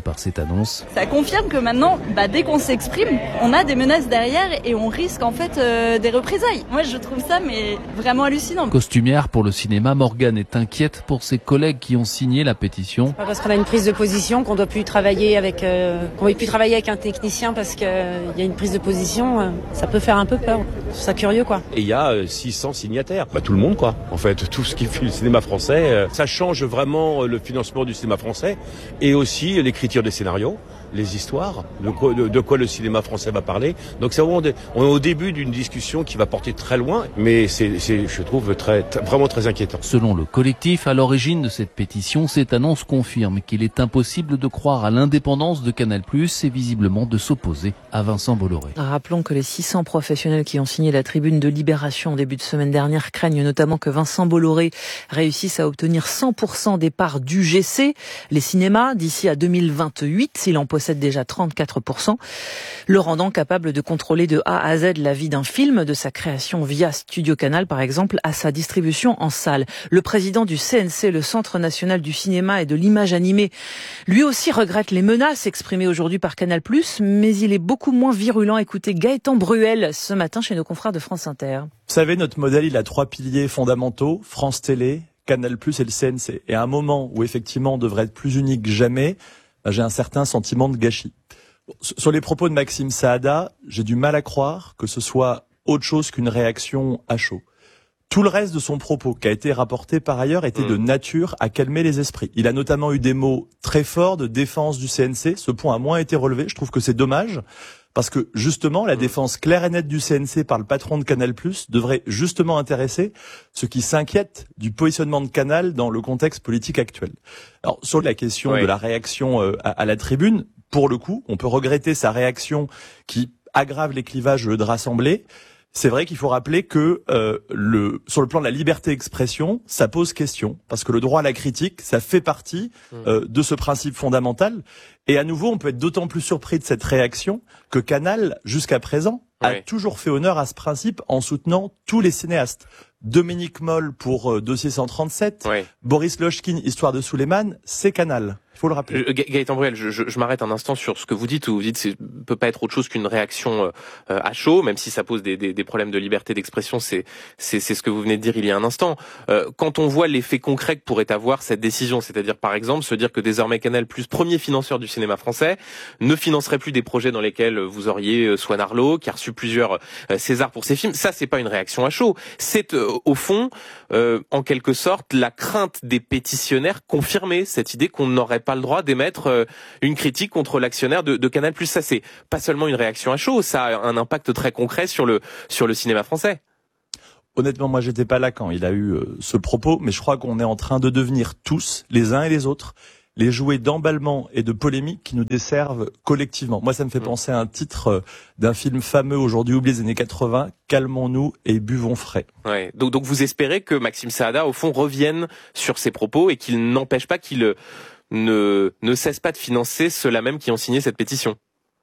par cette annonce. Ça confirme que maintenant, bah, dès qu'on s'exprime, on a des menaces derrière et on risque en fait euh, des représailles. Moi je trouve ça mais vraiment hallucinant. Costumière pour le cinéma, Morgane est inquiète pour ses collègues qui ont signé la pétition. Pas parce qu'on a une prise de position qu'on doit plus travailler avec, euh, qu'on ne peut plus travailler avec un technicien parce qu'il euh, y a une prise de position, euh, ça peut faire un peu peur. Je trouve ça curieux quoi. Et il y a euh, six cents signataires. Bah, tout le monde quoi. En fait, tout ce qui fait le cinéma français, euh, ça change vraiment euh, le financement du cinéma français et aussi l'écriture des scénarios, les histoires, de quoi, de, de quoi le cinéma français va parler. Donc c'est vraiment des, on est au début d'une discussion qui va porter très loin, mais c'est, c'est je trouve très, très, vraiment très inquiétant. Selon le collectif à l'origine de cette pétition, cette annonce confirme qu'il est impossible de croire à l'indépendance de Canal+, et visiblement de s'opposer à Vincent Bolloré. Rappelons que les six cents professionnels qui ont signé la tribune de Libération en début de semaine dernière craignent notamment que Vincent Bolloré réussisse à obtenir cent pour cent des parts d'U G C, les cinémas, d'ici à deux mille vingt-huit, s'il en possède déjà trente-quatre pour cent, le rendant capable de contrôler de A à Z la vie d'un film, de sa création via Studio Canal par exemple, à sa distribution en salle. Le président du C N C, le Centre national du cinéma et de l'image animée, lui aussi regrette les menaces exprimées aujourd'hui par Canal+, mais il est beaucoup moins virulent. Écoutez Gaëtan Bruel ce matin chez nos confrères de France Inter. Vous savez, notre modèle, il a trois piliers fondamentaux, France Télé, Canal+, et le C N C. Et à un moment où effectivement on devrait être plus unique que jamais, j'ai un certain sentiment de gâchis. Sur les propos de Maxime Saada, j'ai du mal à croire que ce soit autre chose qu'une réaction à chaud. Tout le reste de son propos, qui a été rapporté par ailleurs, était mmh. de nature à calmer les esprits. Il a notamment eu des mots très forts de défense du C N C. Ce point a moins été relevé. Je trouve que c'est dommage. Parce que, justement, la défense claire et nette du C N C par le patron de Canal+, devrait justement intéresser ceux qui s'inquiètent du positionnement de Canal dans le contexte politique actuel. Alors, sur la question oui. de la réaction euh, à, à la tribune, pour le coup, on peut regretter sa réaction qui aggrave les clivages de l'Assemblée. C'est vrai qu'il faut rappeler que euh, le sur le plan de la liberté d'expression, ça pose question, parce que le droit à la critique, ça fait partie euh, de ce principe fondamental. Et à nouveau, on peut être d'autant plus surpris de cette réaction que Canal, jusqu'à présent, a oui. toujours fait honneur à ce principe en soutenant tous les cinéastes. Dominique Moll pour euh, Dossier cent trente-sept, oui. Boris Lochkin, Histoire de Souleymane, c'est Canal. Il faut le rappeler. Je, Gaëtan Bruel, je, je, je m'arrête un instant sur ce que vous dites, où vous dites que ça peut pas être autre chose qu'une réaction euh, à chaud, même si ça pose des, des, des problèmes de liberté d'expression, c'est, c'est, c'est ce que vous venez de dire il y a un instant. Euh, quand on voit l'effet concret que pourrait avoir cette décision, c'est-à-dire par exemple se dire que désormais Canal+, premier financeur du cinéma français, ne financerait plus des projets dans lesquels vous auriez euh, Swan Arlo, qui a reçu plusieurs euh, Césars pour ses films, ça c'est pas une réaction à chaud, c'est euh, au fond, euh, en quelque sorte, la crainte des pétitionnaires confirmée, cette idée qu'on n'aurait pas le droit d'émettre euh, une critique contre l'actionnaire de, de Canal+. Ça, c'est pas seulement une réaction à chaud, ça a un impact très concret sur le sur le cinéma français. Honnêtement, moi, j'étais pas là quand il a eu euh, ce propos, mais je crois qu'on est en train de devenir tous, les uns et les autres, les jouets d'emballement et de polémique qui nous desservent collectivement. Moi, ça me fait mmh. penser à un titre euh, d'un film fameux aujourd'hui oublié des années quatre-vingts, Calmons-nous et buvons frais. Ouais. Donc, donc vous espérez que Maxime Saada, au fond, revienne sur ses propos et qu'il n'empêche pas qu'il ne, ne cesse pas de financer ceux-là même qui ont signé cette pétition.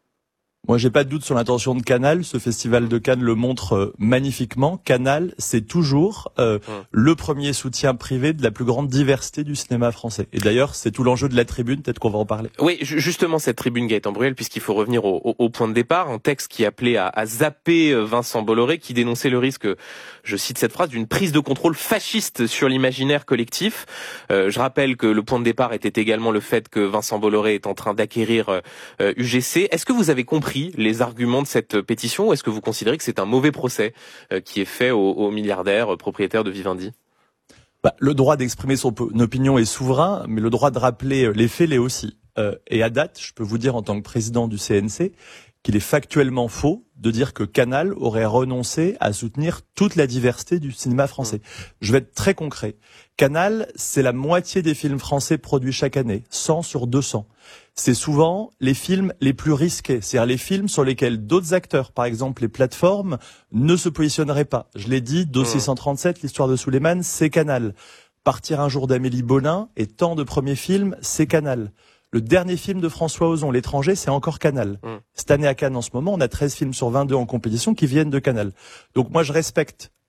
Moi, j'ai pas de doute sur l'intention de Canal. Ce festival de Cannes le montre euh, magnifiquement. Canal, c'est toujours euh, mmh. le premier soutien privé de la plus grande diversité du cinéma français. Et d'ailleurs, c'est tout l'enjeu de la tribune. Peut-être qu'on va en parler. Oui, justement, cette tribune, Gaëtan Bruel, puisqu'il faut revenir au, au, au point de départ, un texte qui appelait à, à zapper Vincent Bolloré, qui dénonçait le risque, je cite cette phrase, d'une prise de contrôle fasciste sur l'imaginaire collectif. Euh, je rappelle que le point de départ était également le fait que Vincent Bolloré est en train d'acquérir euh, U G C. Est-ce que vous avez compris les arguments de cette pétition, ou est-ce que vous considérez que c'est un mauvais procès euh, qui est fait aux, aux milliardaires euh, propriétaires de Vivendi ? Bah, le droit d'exprimer son opinion est souverain, mais le droit de rappeler les faits l'est aussi. Euh, et à date, je peux vous dire en tant que président du C N C qu'il est factuellement faux de dire que Canal aurait renoncé à soutenir toute la diversité du cinéma français. Mmh. Je vais être très concret. Canal, c'est la moitié des films français produits chaque année, cent sur deux cents. C'est souvent les films les plus risqués, c'est-à-dire les films sur lesquels d'autres acteurs, par exemple les plateformes, ne se positionneraient pas. Je l'ai dit, Dossier cent trente-sept, l'histoire de Souleymane, c'est Canal. Partir un jour d'Amélie Bollin et tant de premiers films, c'est Canal. Le dernier film de François Ozon, L'étranger, c'est encore Canal. Mmh. Cette année à Cannes, en ce moment, on a treize films sur vingt-deux en compétition qui viennent de Canal. Donc moi, je respecte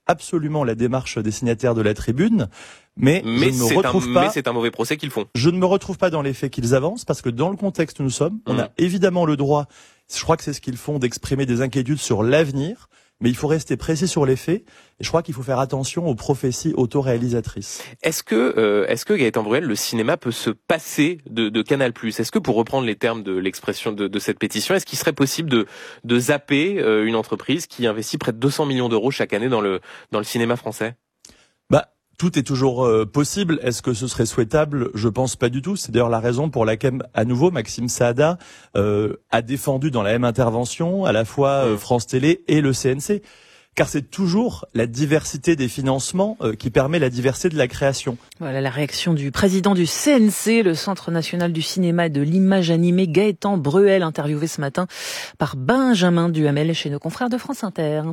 absolument la démarche des signataires de la tribune, mais, mais je ne me retrouve un, pas. Mais c'est un mauvais procès qu'ils font. Je ne me retrouve pas dans les faits qu'ils avancent, parce que dans le contexte où nous sommes, on mmh. a évidemment le droit, je crois que c'est ce qu'ils font, d'exprimer des inquiétudes sur l'avenir, mais il faut rester précis sur les faits, et je crois qu'il faut faire attention aux prophéties autoréalisatrices. Est-ce que, euh, est-ce que Gaëtan Bruel, le cinéma peut se passer de, de Canal+. Est-ce que, pour reprendre les termes de l'expression de, de cette pétition, est-ce qu'il serait possible de, de zapper euh, une entreprise qui investit près de deux cents millions d'euros chaque année dans le, dans le cinéma français ? Bah, tout est toujours euh, possible. Est-ce que ce serait souhaitable ? Je pense pas du tout. C'est d'ailleurs la raison pour laquelle, à nouveau, Maxime Saada euh, a défendu dans la même intervention à la fois euh, France Télé et le C N C. Car c'est toujours la diversité des financements euh, qui permet la diversité de la création. Voilà la réaction du président du C N C, le Centre national du cinéma et de l'image animée, Gaëtan Bruel, interviewé ce matin par Benjamin Duhamel chez nos confrères de France Inter.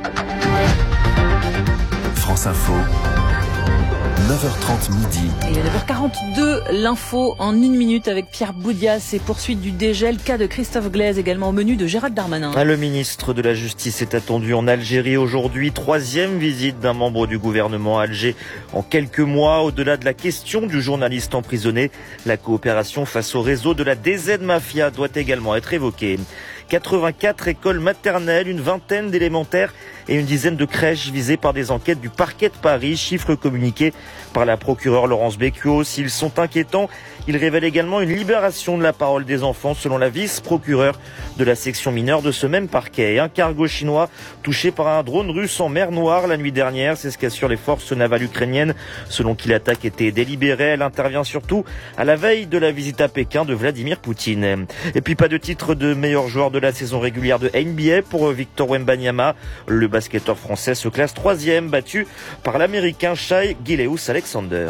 France Info. neuf heures trente midi. Et à neuf heures quarante-deux, l'info en une minute avec Pierre Boudias et poursuite du dégel, cas de Christophe Glaise également au menu de Gérald Darmanin. Le ministre de la Justice est attendu en Algérie aujourd'hui. Troisième visite d'un membre du gouvernement à Alger en quelques mois. Au-delà de la question du journaliste emprisonné, la coopération face au réseau de la D Z Mafia doit également être évoquée. quatre-vingt-quatre écoles maternelles, une vingtaine d'élémentaires et une dizaine de crèches visées par des enquêtes du parquet de Paris, chiffres communiqués par la procureure Laurence Becchio. S'ils sont inquiétants, ils révèlent également une libération de la parole des enfants selon la vice-procureure de la section mineure de ce même parquet. Un cargo chinois touché par un drone russe en mer Noire la nuit dernière, c'est ce qu'assurent les forces navales ukrainiennes. Selon qui l'attaque était délibérée, elle intervient surtout à la veille de la visite à Pékin de Vladimir Poutine. Et puis pas de titre de meilleur joueur de la saison régulière de N B A pour Victor Wembanyama. Le basketteur français se classe troisième, battu par l'américain Shai Gilgeous-Alexander.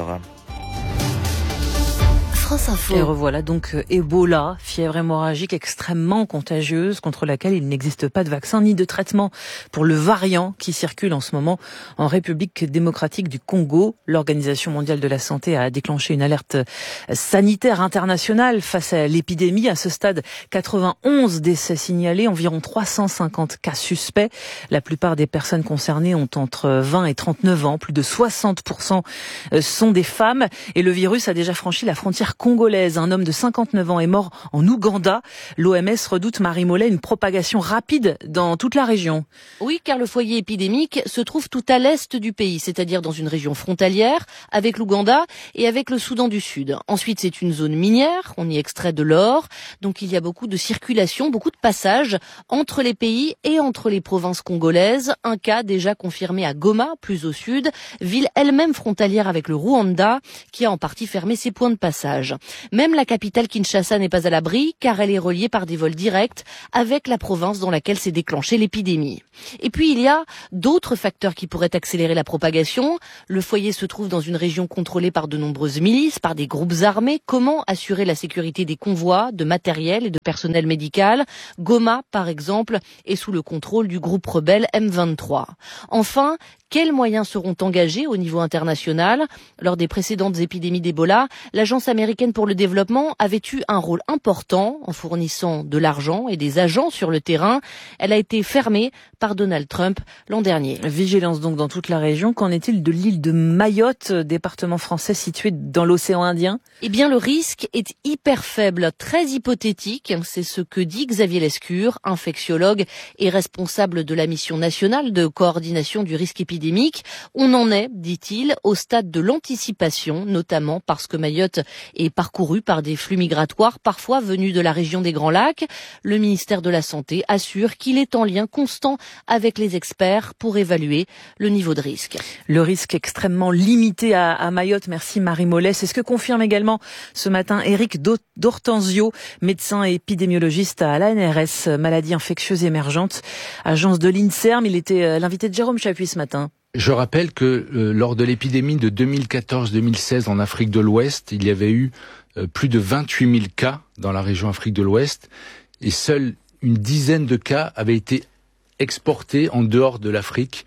France Info. Et revoilà donc Ebola, fièvre hémorragique extrêmement contagieuse contre laquelle il n'existe pas de vaccin ni de traitement pour le variant qui circule en ce moment en République démocratique du Congo. L'Organisation mondiale de la santé a déclenché une alerte sanitaire internationale face à l'épidémie. À ce stade, quatre-vingt-onze décès signalés, environ trois cent cinquante cas suspects. La plupart des personnes concernées ont entre vingt et trente-neuf ans. Plus de soixante pour cent sont des femmes et le virus a déjà franchi la frontière congolaise. Un homme de cinquante-neuf ans est mort en Ouganda. L'O M S redoute, Marie Mollet, une propagation rapide dans toute la région. Oui, car le foyer épidémique se trouve tout à l'est du pays, c'est-à-dire dans une région frontalière avec l'Ouganda et avec le Soudan du Sud. Ensuite, c'est une zone minière, on y extrait de l'or, donc il y a beaucoup de circulation, beaucoup de passages entre les pays et entre les provinces congolaises. Un cas déjà confirmé à Goma, plus au sud, ville elle-même frontalière avec le Rwanda, qui a en partie fermé ses points de passage. Même la capitale Kinshasa n'est pas à l'abri, car elle est reliée par des vols directs avec la province dans laquelle s'est déclenchée l'épidémie. Et puis il y a d'autres facteurs qui pourraient accélérer la propagation. Le foyer se trouve dans une région contrôlée par de nombreuses milices, par des groupes armés. Comment assurer la sécurité des convois, de matériel et de personnel médical ? Goma, par exemple, est sous le contrôle du groupe rebelle M vingt-trois. Enfin, quels moyens seront engagés au niveau international ? Lors des précédentes épidémies d'Ebola, l'Agence américaine pour le développement avait eu un rôle important en fournissant de l'argent et des agents sur le terrain. Elle a été fermée par Donald Trump l'an dernier. Vigilance donc dans toute la région. Qu'en est-il de l'île de Mayotte, département français situé dans l'océan Indien ? Eh bien, le risque est hyper faible, très hypothétique. C'est ce que dit Xavier Lescure, infectiologue et responsable de la mission nationale de coordination du risque épidémique. On en est, dit-il, au stade de l'anticipation, notamment parce que Mayotte est parcourue par des flux migratoires, parfois venus de la région des Grands Lacs. Le ministère de la Santé assure qu'il est en lien constant avec les experts pour évaluer le niveau de risque. Le risque extrêmement limité à, à Mayotte, merci Marie Mollet. C'est ce que confirme également ce matin Éric D'Ortenzio, médecin et épidémiologiste à l'A N R S, maladie infectieuse émergente, agence de l'INSERM. Il était l'invité de Jérôme Chapuis ce matin. Je rappelle que euh, lors de l'épidémie de deux mille quatorze deux mille seize en Afrique de l'Ouest, il y avait eu euh, plus de vingt-huit mille cas dans la région Afrique de l'Ouest et seule une dizaine de cas avaient été exportés en dehors de l'Afrique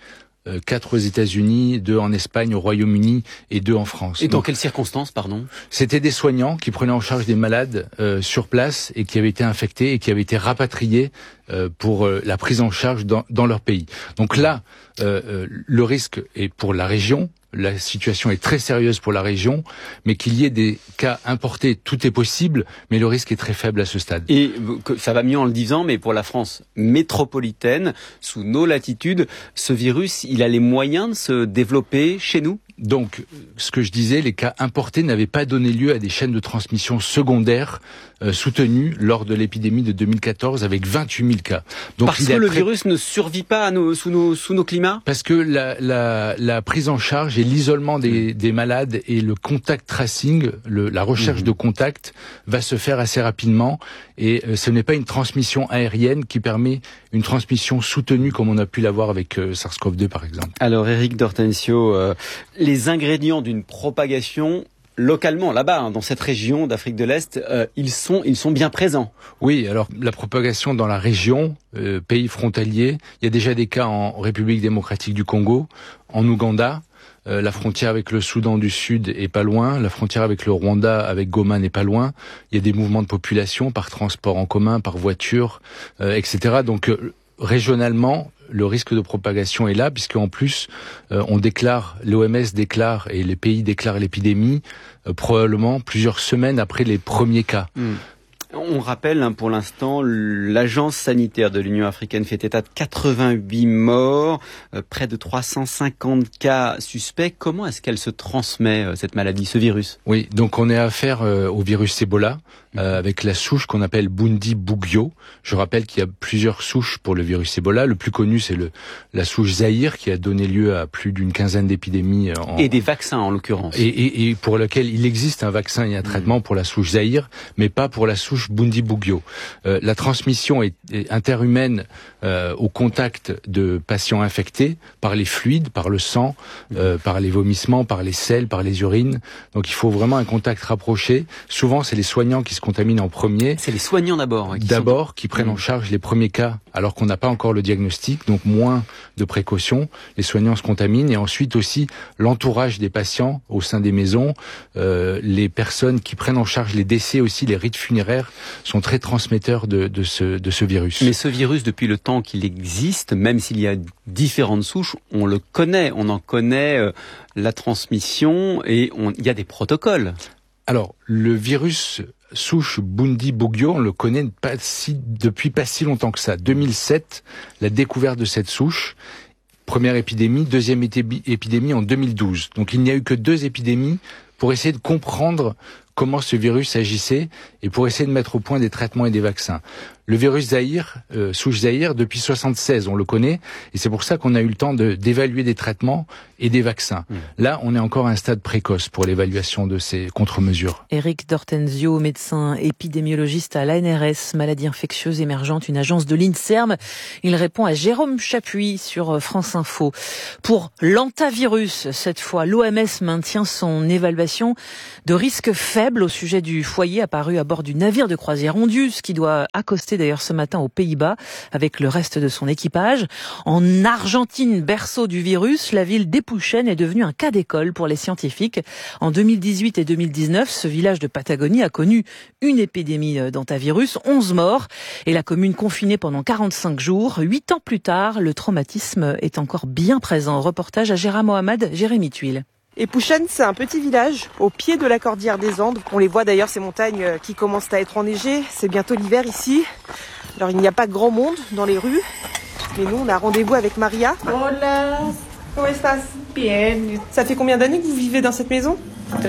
euh, quatre aux États-Unis, deux en Espagne, au Royaume-Uni et deux en France. Et dans Donc, quelles circonstances, pardon? C'était des soignants qui prenaient en charge des malades euh, sur place et qui avaient été infectés et qui avaient été rapatriés euh, pour euh, la prise en charge dans, dans leur pays. Donc là, euh, euh, le risque est pour la région. La situation est très sérieuse pour la région, mais qu'il y ait des cas importés, tout est possible, mais le risque est très faible à ce stade. Et ça va mieux en le disant, mais pour la France métropolitaine, sous nos latitudes, ce virus, il a les moyens de se développer chez nous ? Donc, ce que je disais, les cas importés n'avaient pas donné lieu à des chaînes de transmission secondaires euh, soutenues lors de l'épidémie de deux mille quatorze avec vingt-huit mille cas. Donc, Parce que le très... virus ne survit pas à nos, sous, nos, sous nos climats ? Parce que la, la, la prise en charge et l'isolement des, des malades et le contact tracing, le, la recherche mmh. de contact va se faire assez rapidement et euh, ce n'est pas une transmission aérienne qui permet une transmission soutenue comme on a pu l'avoir avec euh, SARS-CoV deux par exemple. Alors Éric d'Hortensio, euh, les ingrédients d'une propagation localement, là-bas, hein, dans cette région d'Afrique de l'Est, euh, ils sont, ils sont bien présents. Oui, alors la propagation dans la région, euh, pays frontalier, il y a déjà des cas en République démocratique du Congo, en Ouganda. Euh, la frontière avec le Soudan du Sud est pas loin, la frontière avec le Rwanda, avec Goma n'est pas loin. Il y a des mouvements de population par transport en commun, par voiture, euh, et cetera. Donc euh, régionalement, le risque de propagation est là, puisqu'en plus, euh, on déclare, l'O M S déclare et les pays déclarent l'épidémie euh, probablement plusieurs semaines après les premiers cas. Mmh. On rappelle hein, pour l'instant, l'agence sanitaire de l'Union africaine fait état de quatre-vingt-huit morts, euh, près de trois cent cinquante cas suspects. Comment est-ce qu'elle se transmet, euh, cette maladie, ce virus ? Oui, donc on est à affaire euh, au virus Ebola, euh, avec la souche qu'on appelle Bundibugyo. Je rappelle qu'il y a plusieurs souches pour le virus Ebola. Le plus connu, c'est le la souche Zaïre, qui a donné lieu à plus d'une quinzaine d'épidémies. En... Et des vaccins, en l'occurrence. Et, et, et pour lequel il existe un vaccin et un traitement mmh. pour la souche Zaïre, mais pas pour la souche Bundibugyo. Euh, la transmission est, est interhumaine euh, au contact de patients infectés par les fluides, par le sang, euh, par les vomissements, par les selles, par les urines. Donc il faut vraiment un contact rapproché. Souvent, c'est les soignants qui se contaminent en premier. C'est les soignants d'abord. Hein, d'abord, sont... qui prennent mmh. en charge les premiers cas, alors qu'on n'a pas encore le diagnostic, donc moins de précautions. Les soignants se contaminent et ensuite aussi l'entourage des patients au sein des maisons, euh, les personnes qui prennent en charge les décès aussi, les rites funéraires sont très transmetteurs de, de, ce, de ce virus. Mais ce virus, depuis le temps qu'il existe, même s'il y a différentes souches, on le connaît, on en connaît euh, la transmission et on, il y a des protocoles. Alors, le virus souche Bundibugyo, on le connaît pas si, depuis pas si longtemps que ça. deux mille sept, la découverte de cette souche. Première épidémie, deuxième épidémie en deux mille douze. Donc il n'y a eu que deux épidémies pour essayer de comprendre comment ce virus agissait et pour essayer de mettre au point des traitements et des vaccins. Le virus Zaïre, euh, souche Zaïre, depuis soixante-seize, on le connaît, et c'est pour ça qu'on a eu le temps de, d'évaluer des traitements et des vaccins. Mmh. Là, on est encore à un stade précoce pour l'évaluation de ces contre-mesures. Éric d'Hortensio, médecin épidémiologiste à l'A N R S, maladie infectieuse émergente, une agence de l'INSERM. Il répond à Jérôme Chapuis sur France Info. Pour l'antavirus, cette fois, l'O M S maintient son évaluation de risque faible au sujet du foyer apparu à bord du navire de croisière Ondius, qui doit accoster d'ailleurs ce matin aux Pays-Bas avec le reste de son équipage. En Argentine, berceau du virus, la ville d'Epouchen est devenue un cas d'école pour les scientifiques. En deux mille dix-huit et deux mille dix-neuf, ce village de Patagonie a connu une épidémie d'antavirus, onze morts et la commune confinée pendant quarante-cinq jours. Huit ans plus tard, le traumatisme est encore bien présent. Reportage à Gérard Mohamed, Jérémy Tuile. Epouchen, c'est un petit village au pied de la cordillère des Andes. On les voit d'ailleurs, ces montagnes qui commencent à être enneigées. C'est bientôt l'hiver ici. Alors il n'y a pas grand monde dans les rues, mais nous on a rendez-vous avec Maria. Hola, ¿Cómo estás? Bien. Ça fait combien d'années que vous vivez dans cette maison?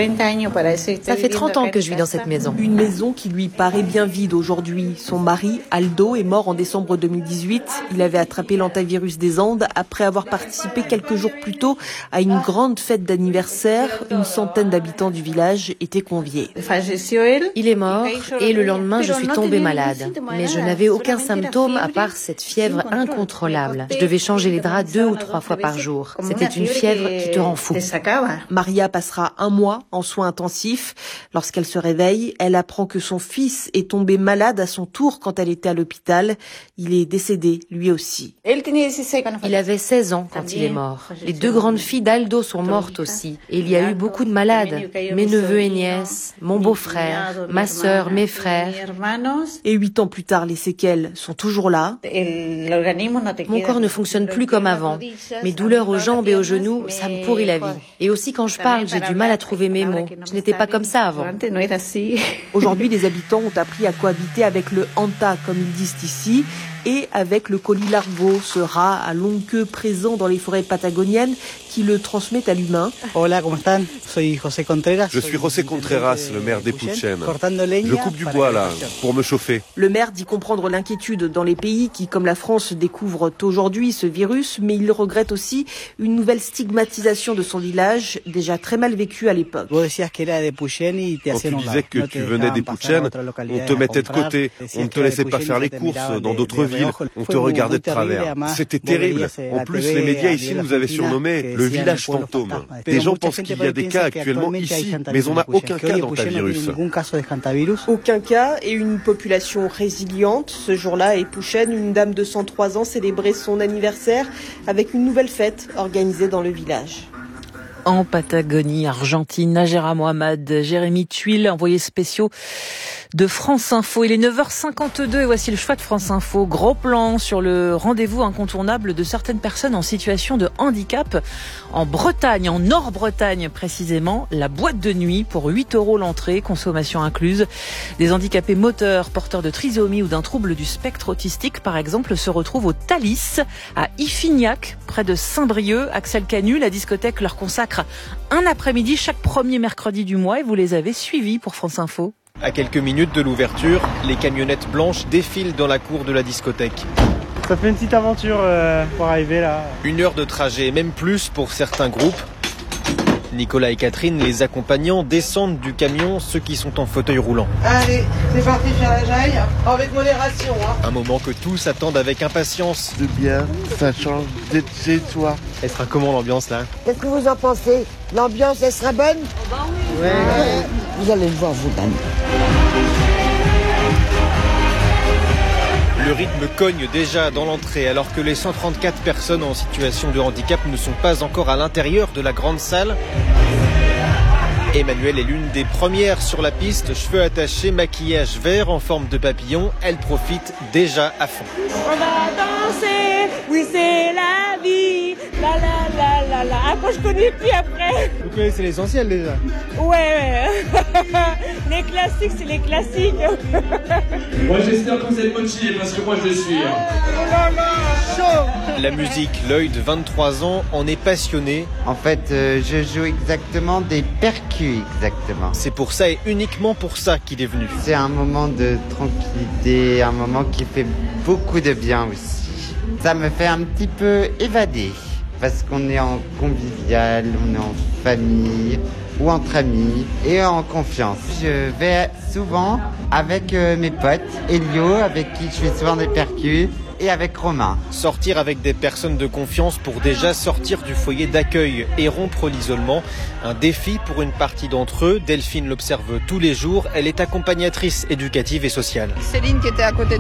Ça fait trente ans que je vis dans cette maison. Une maison qui lui paraît bien vide aujourd'hui. Son mari, Aldo, est mort en décembre deux mille dix-huit. Il avait attrapé l'antavirus des Andes après avoir participé quelques jours plus tôt à une grande fête d'anniversaire. Une centaine d'habitants du village étaient conviés. Il est mort et le lendemain je suis tombée malade. Mais je n'avais aucun symptôme à part cette fièvre incontrôlable. Je devais changer les draps deux ou trois fois par jour. C'était une fièvre qui te rend fou. Maria passera un mois mois en soins intensifs. Lorsqu'elle se réveille, elle apprend que son fils est tombé malade à son tour quand elle était à l'hôpital. Il est décédé, lui aussi. Il avait seize ans quand il est mort. Les deux grandes filles d'Aldo sont mortes aussi. Et il y a eu beaucoup de malades. Mes neveux et nièces, mon beau-frère, ma sœur, mes frères. Et huit ans plus tard, les séquelles sont toujours là. Mon corps ne fonctionne plus comme avant. Mes douleurs aux jambes et aux genoux, ça me pourrit la vie. Et aussi quand je parle, j'ai du mal à trouver mes mots. Je n'étais pas comme ça avant. Aujourd'hui, les habitants ont appris à cohabiter avec le hanta, comme ils disent ici, et avec le colis largo, ce rat à longue queue présent dans les forêts patagoniennes qui le transmet à l'humain. Hola, ¿cómo están? Soy José Contreras. Je suis José Contreras, le maire d'Epuchen. Je coupe du bois là, pour me chauffer. Le maire dit comprendre l'inquiétude dans les pays qui, comme la France, découvrent aujourd'hui ce virus, mais il regrette aussi une nouvelle stigmatisation de son village, déjà très mal vécu à l'époque. Quand tu disais que tu venais d'Epuchen, on te mettait de côté, on ne te laissait pas faire les courses dans d'autres villes, on te regardait de travers. C'était terrible. En plus, les médias ici nous avaient surnommé le village fantôme. Des gens pensent qu'il y a des cas actuellement ici, mais on n'a aucun cas d'hantavirus. Aucun cas et une population résiliente. Ce jour-là, à Epuchen, une dame de cent trois ans célébrait son anniversaire avec une nouvelle fête organisée dans le village. En Patagonie, Argentine, Najera Mohamed, Jérémy Tuile, envoyés spéciaux de France Info. Il est neuf heures cinquante-deux et voici le choix de France Info. Gros plan sur le rendez-vous incontournable de certaines personnes en situation de handicap en Bretagne, en Nord-Bretagne précisément. La boîte de nuit pour huit euros l'entrée, consommation incluse. Des handicapés moteurs, porteurs de trisomie ou d'un trouble du spectre autistique par exemple, se retrouvent au Thalys à Iffignac, près de Saint-Brieuc. Axel Canu, la discothèque leur consacre un après-midi chaque premier mercredi du mois et vous les avez suivis pour France Info. À quelques minutes de l'ouverture, les camionnettes blanches défilent dans la cour de la discothèque. Ça fait une petite aventure euh, pour arriver là. Une heure de trajet, même plus pour certains groupes. Nicolas et Catherine, les accompagnants, descendent du camion, ceux qui sont en fauteuil roulant. Allez, c'est parti faire la jaille, avec modération. Hein. Un moment que tous attendent avec impatience. C'est bien, ça change d'être chez toi. Elle sera comment l'ambiance là? Qu'est-ce que vous en pensez? L'ambiance, elle sera bonne? Oh bah oui. Ouais, ouais. Vous allez le voir vous-même. Le rythme cogne déjà dans l'entrée alors que les cent trente-quatre personnes en situation de handicap ne sont pas encore à l'intérieur de la grande salle. Emmanuelle est l'une des premières sur la piste, cheveux attachés, maquillage vert en forme de papillon. Elle profite déjà à fond. On va danser, oui c'est la vie, la la la la la. Après je connais plus après. Vous connaissez l'essentiel déjà? Ouais, ouais. Les classiques, c'est les classiques. Moi j'espère que vous êtes motivés parce que moi je le suis. Oh là là, chaud. La musique, l'œil de vingt-trois ans en est passionné. En fait, euh, je joue exactement des percus, exactement. C'est pour ça et uniquement pour ça qu'il est venu. C'est un moment de tranquillité, un moment qui fait beaucoup de bien aussi. Ça me fait un petit peu évader parce qu'on est en convivial, on est en famille ou entre amis et en confiance. Je vais souvent avec euh, mes potes, Elio, avec qui je fais souvent des percus, et avec Romain. Sortir avec des personnes de confiance pour déjà sortir du foyer d'accueil et rompre l'isolement. Un défi pour une partie d'entre eux. Delphine l'observe tous les jours. Elle est accompagnatrice éducative et sociale. Céline qui était à côté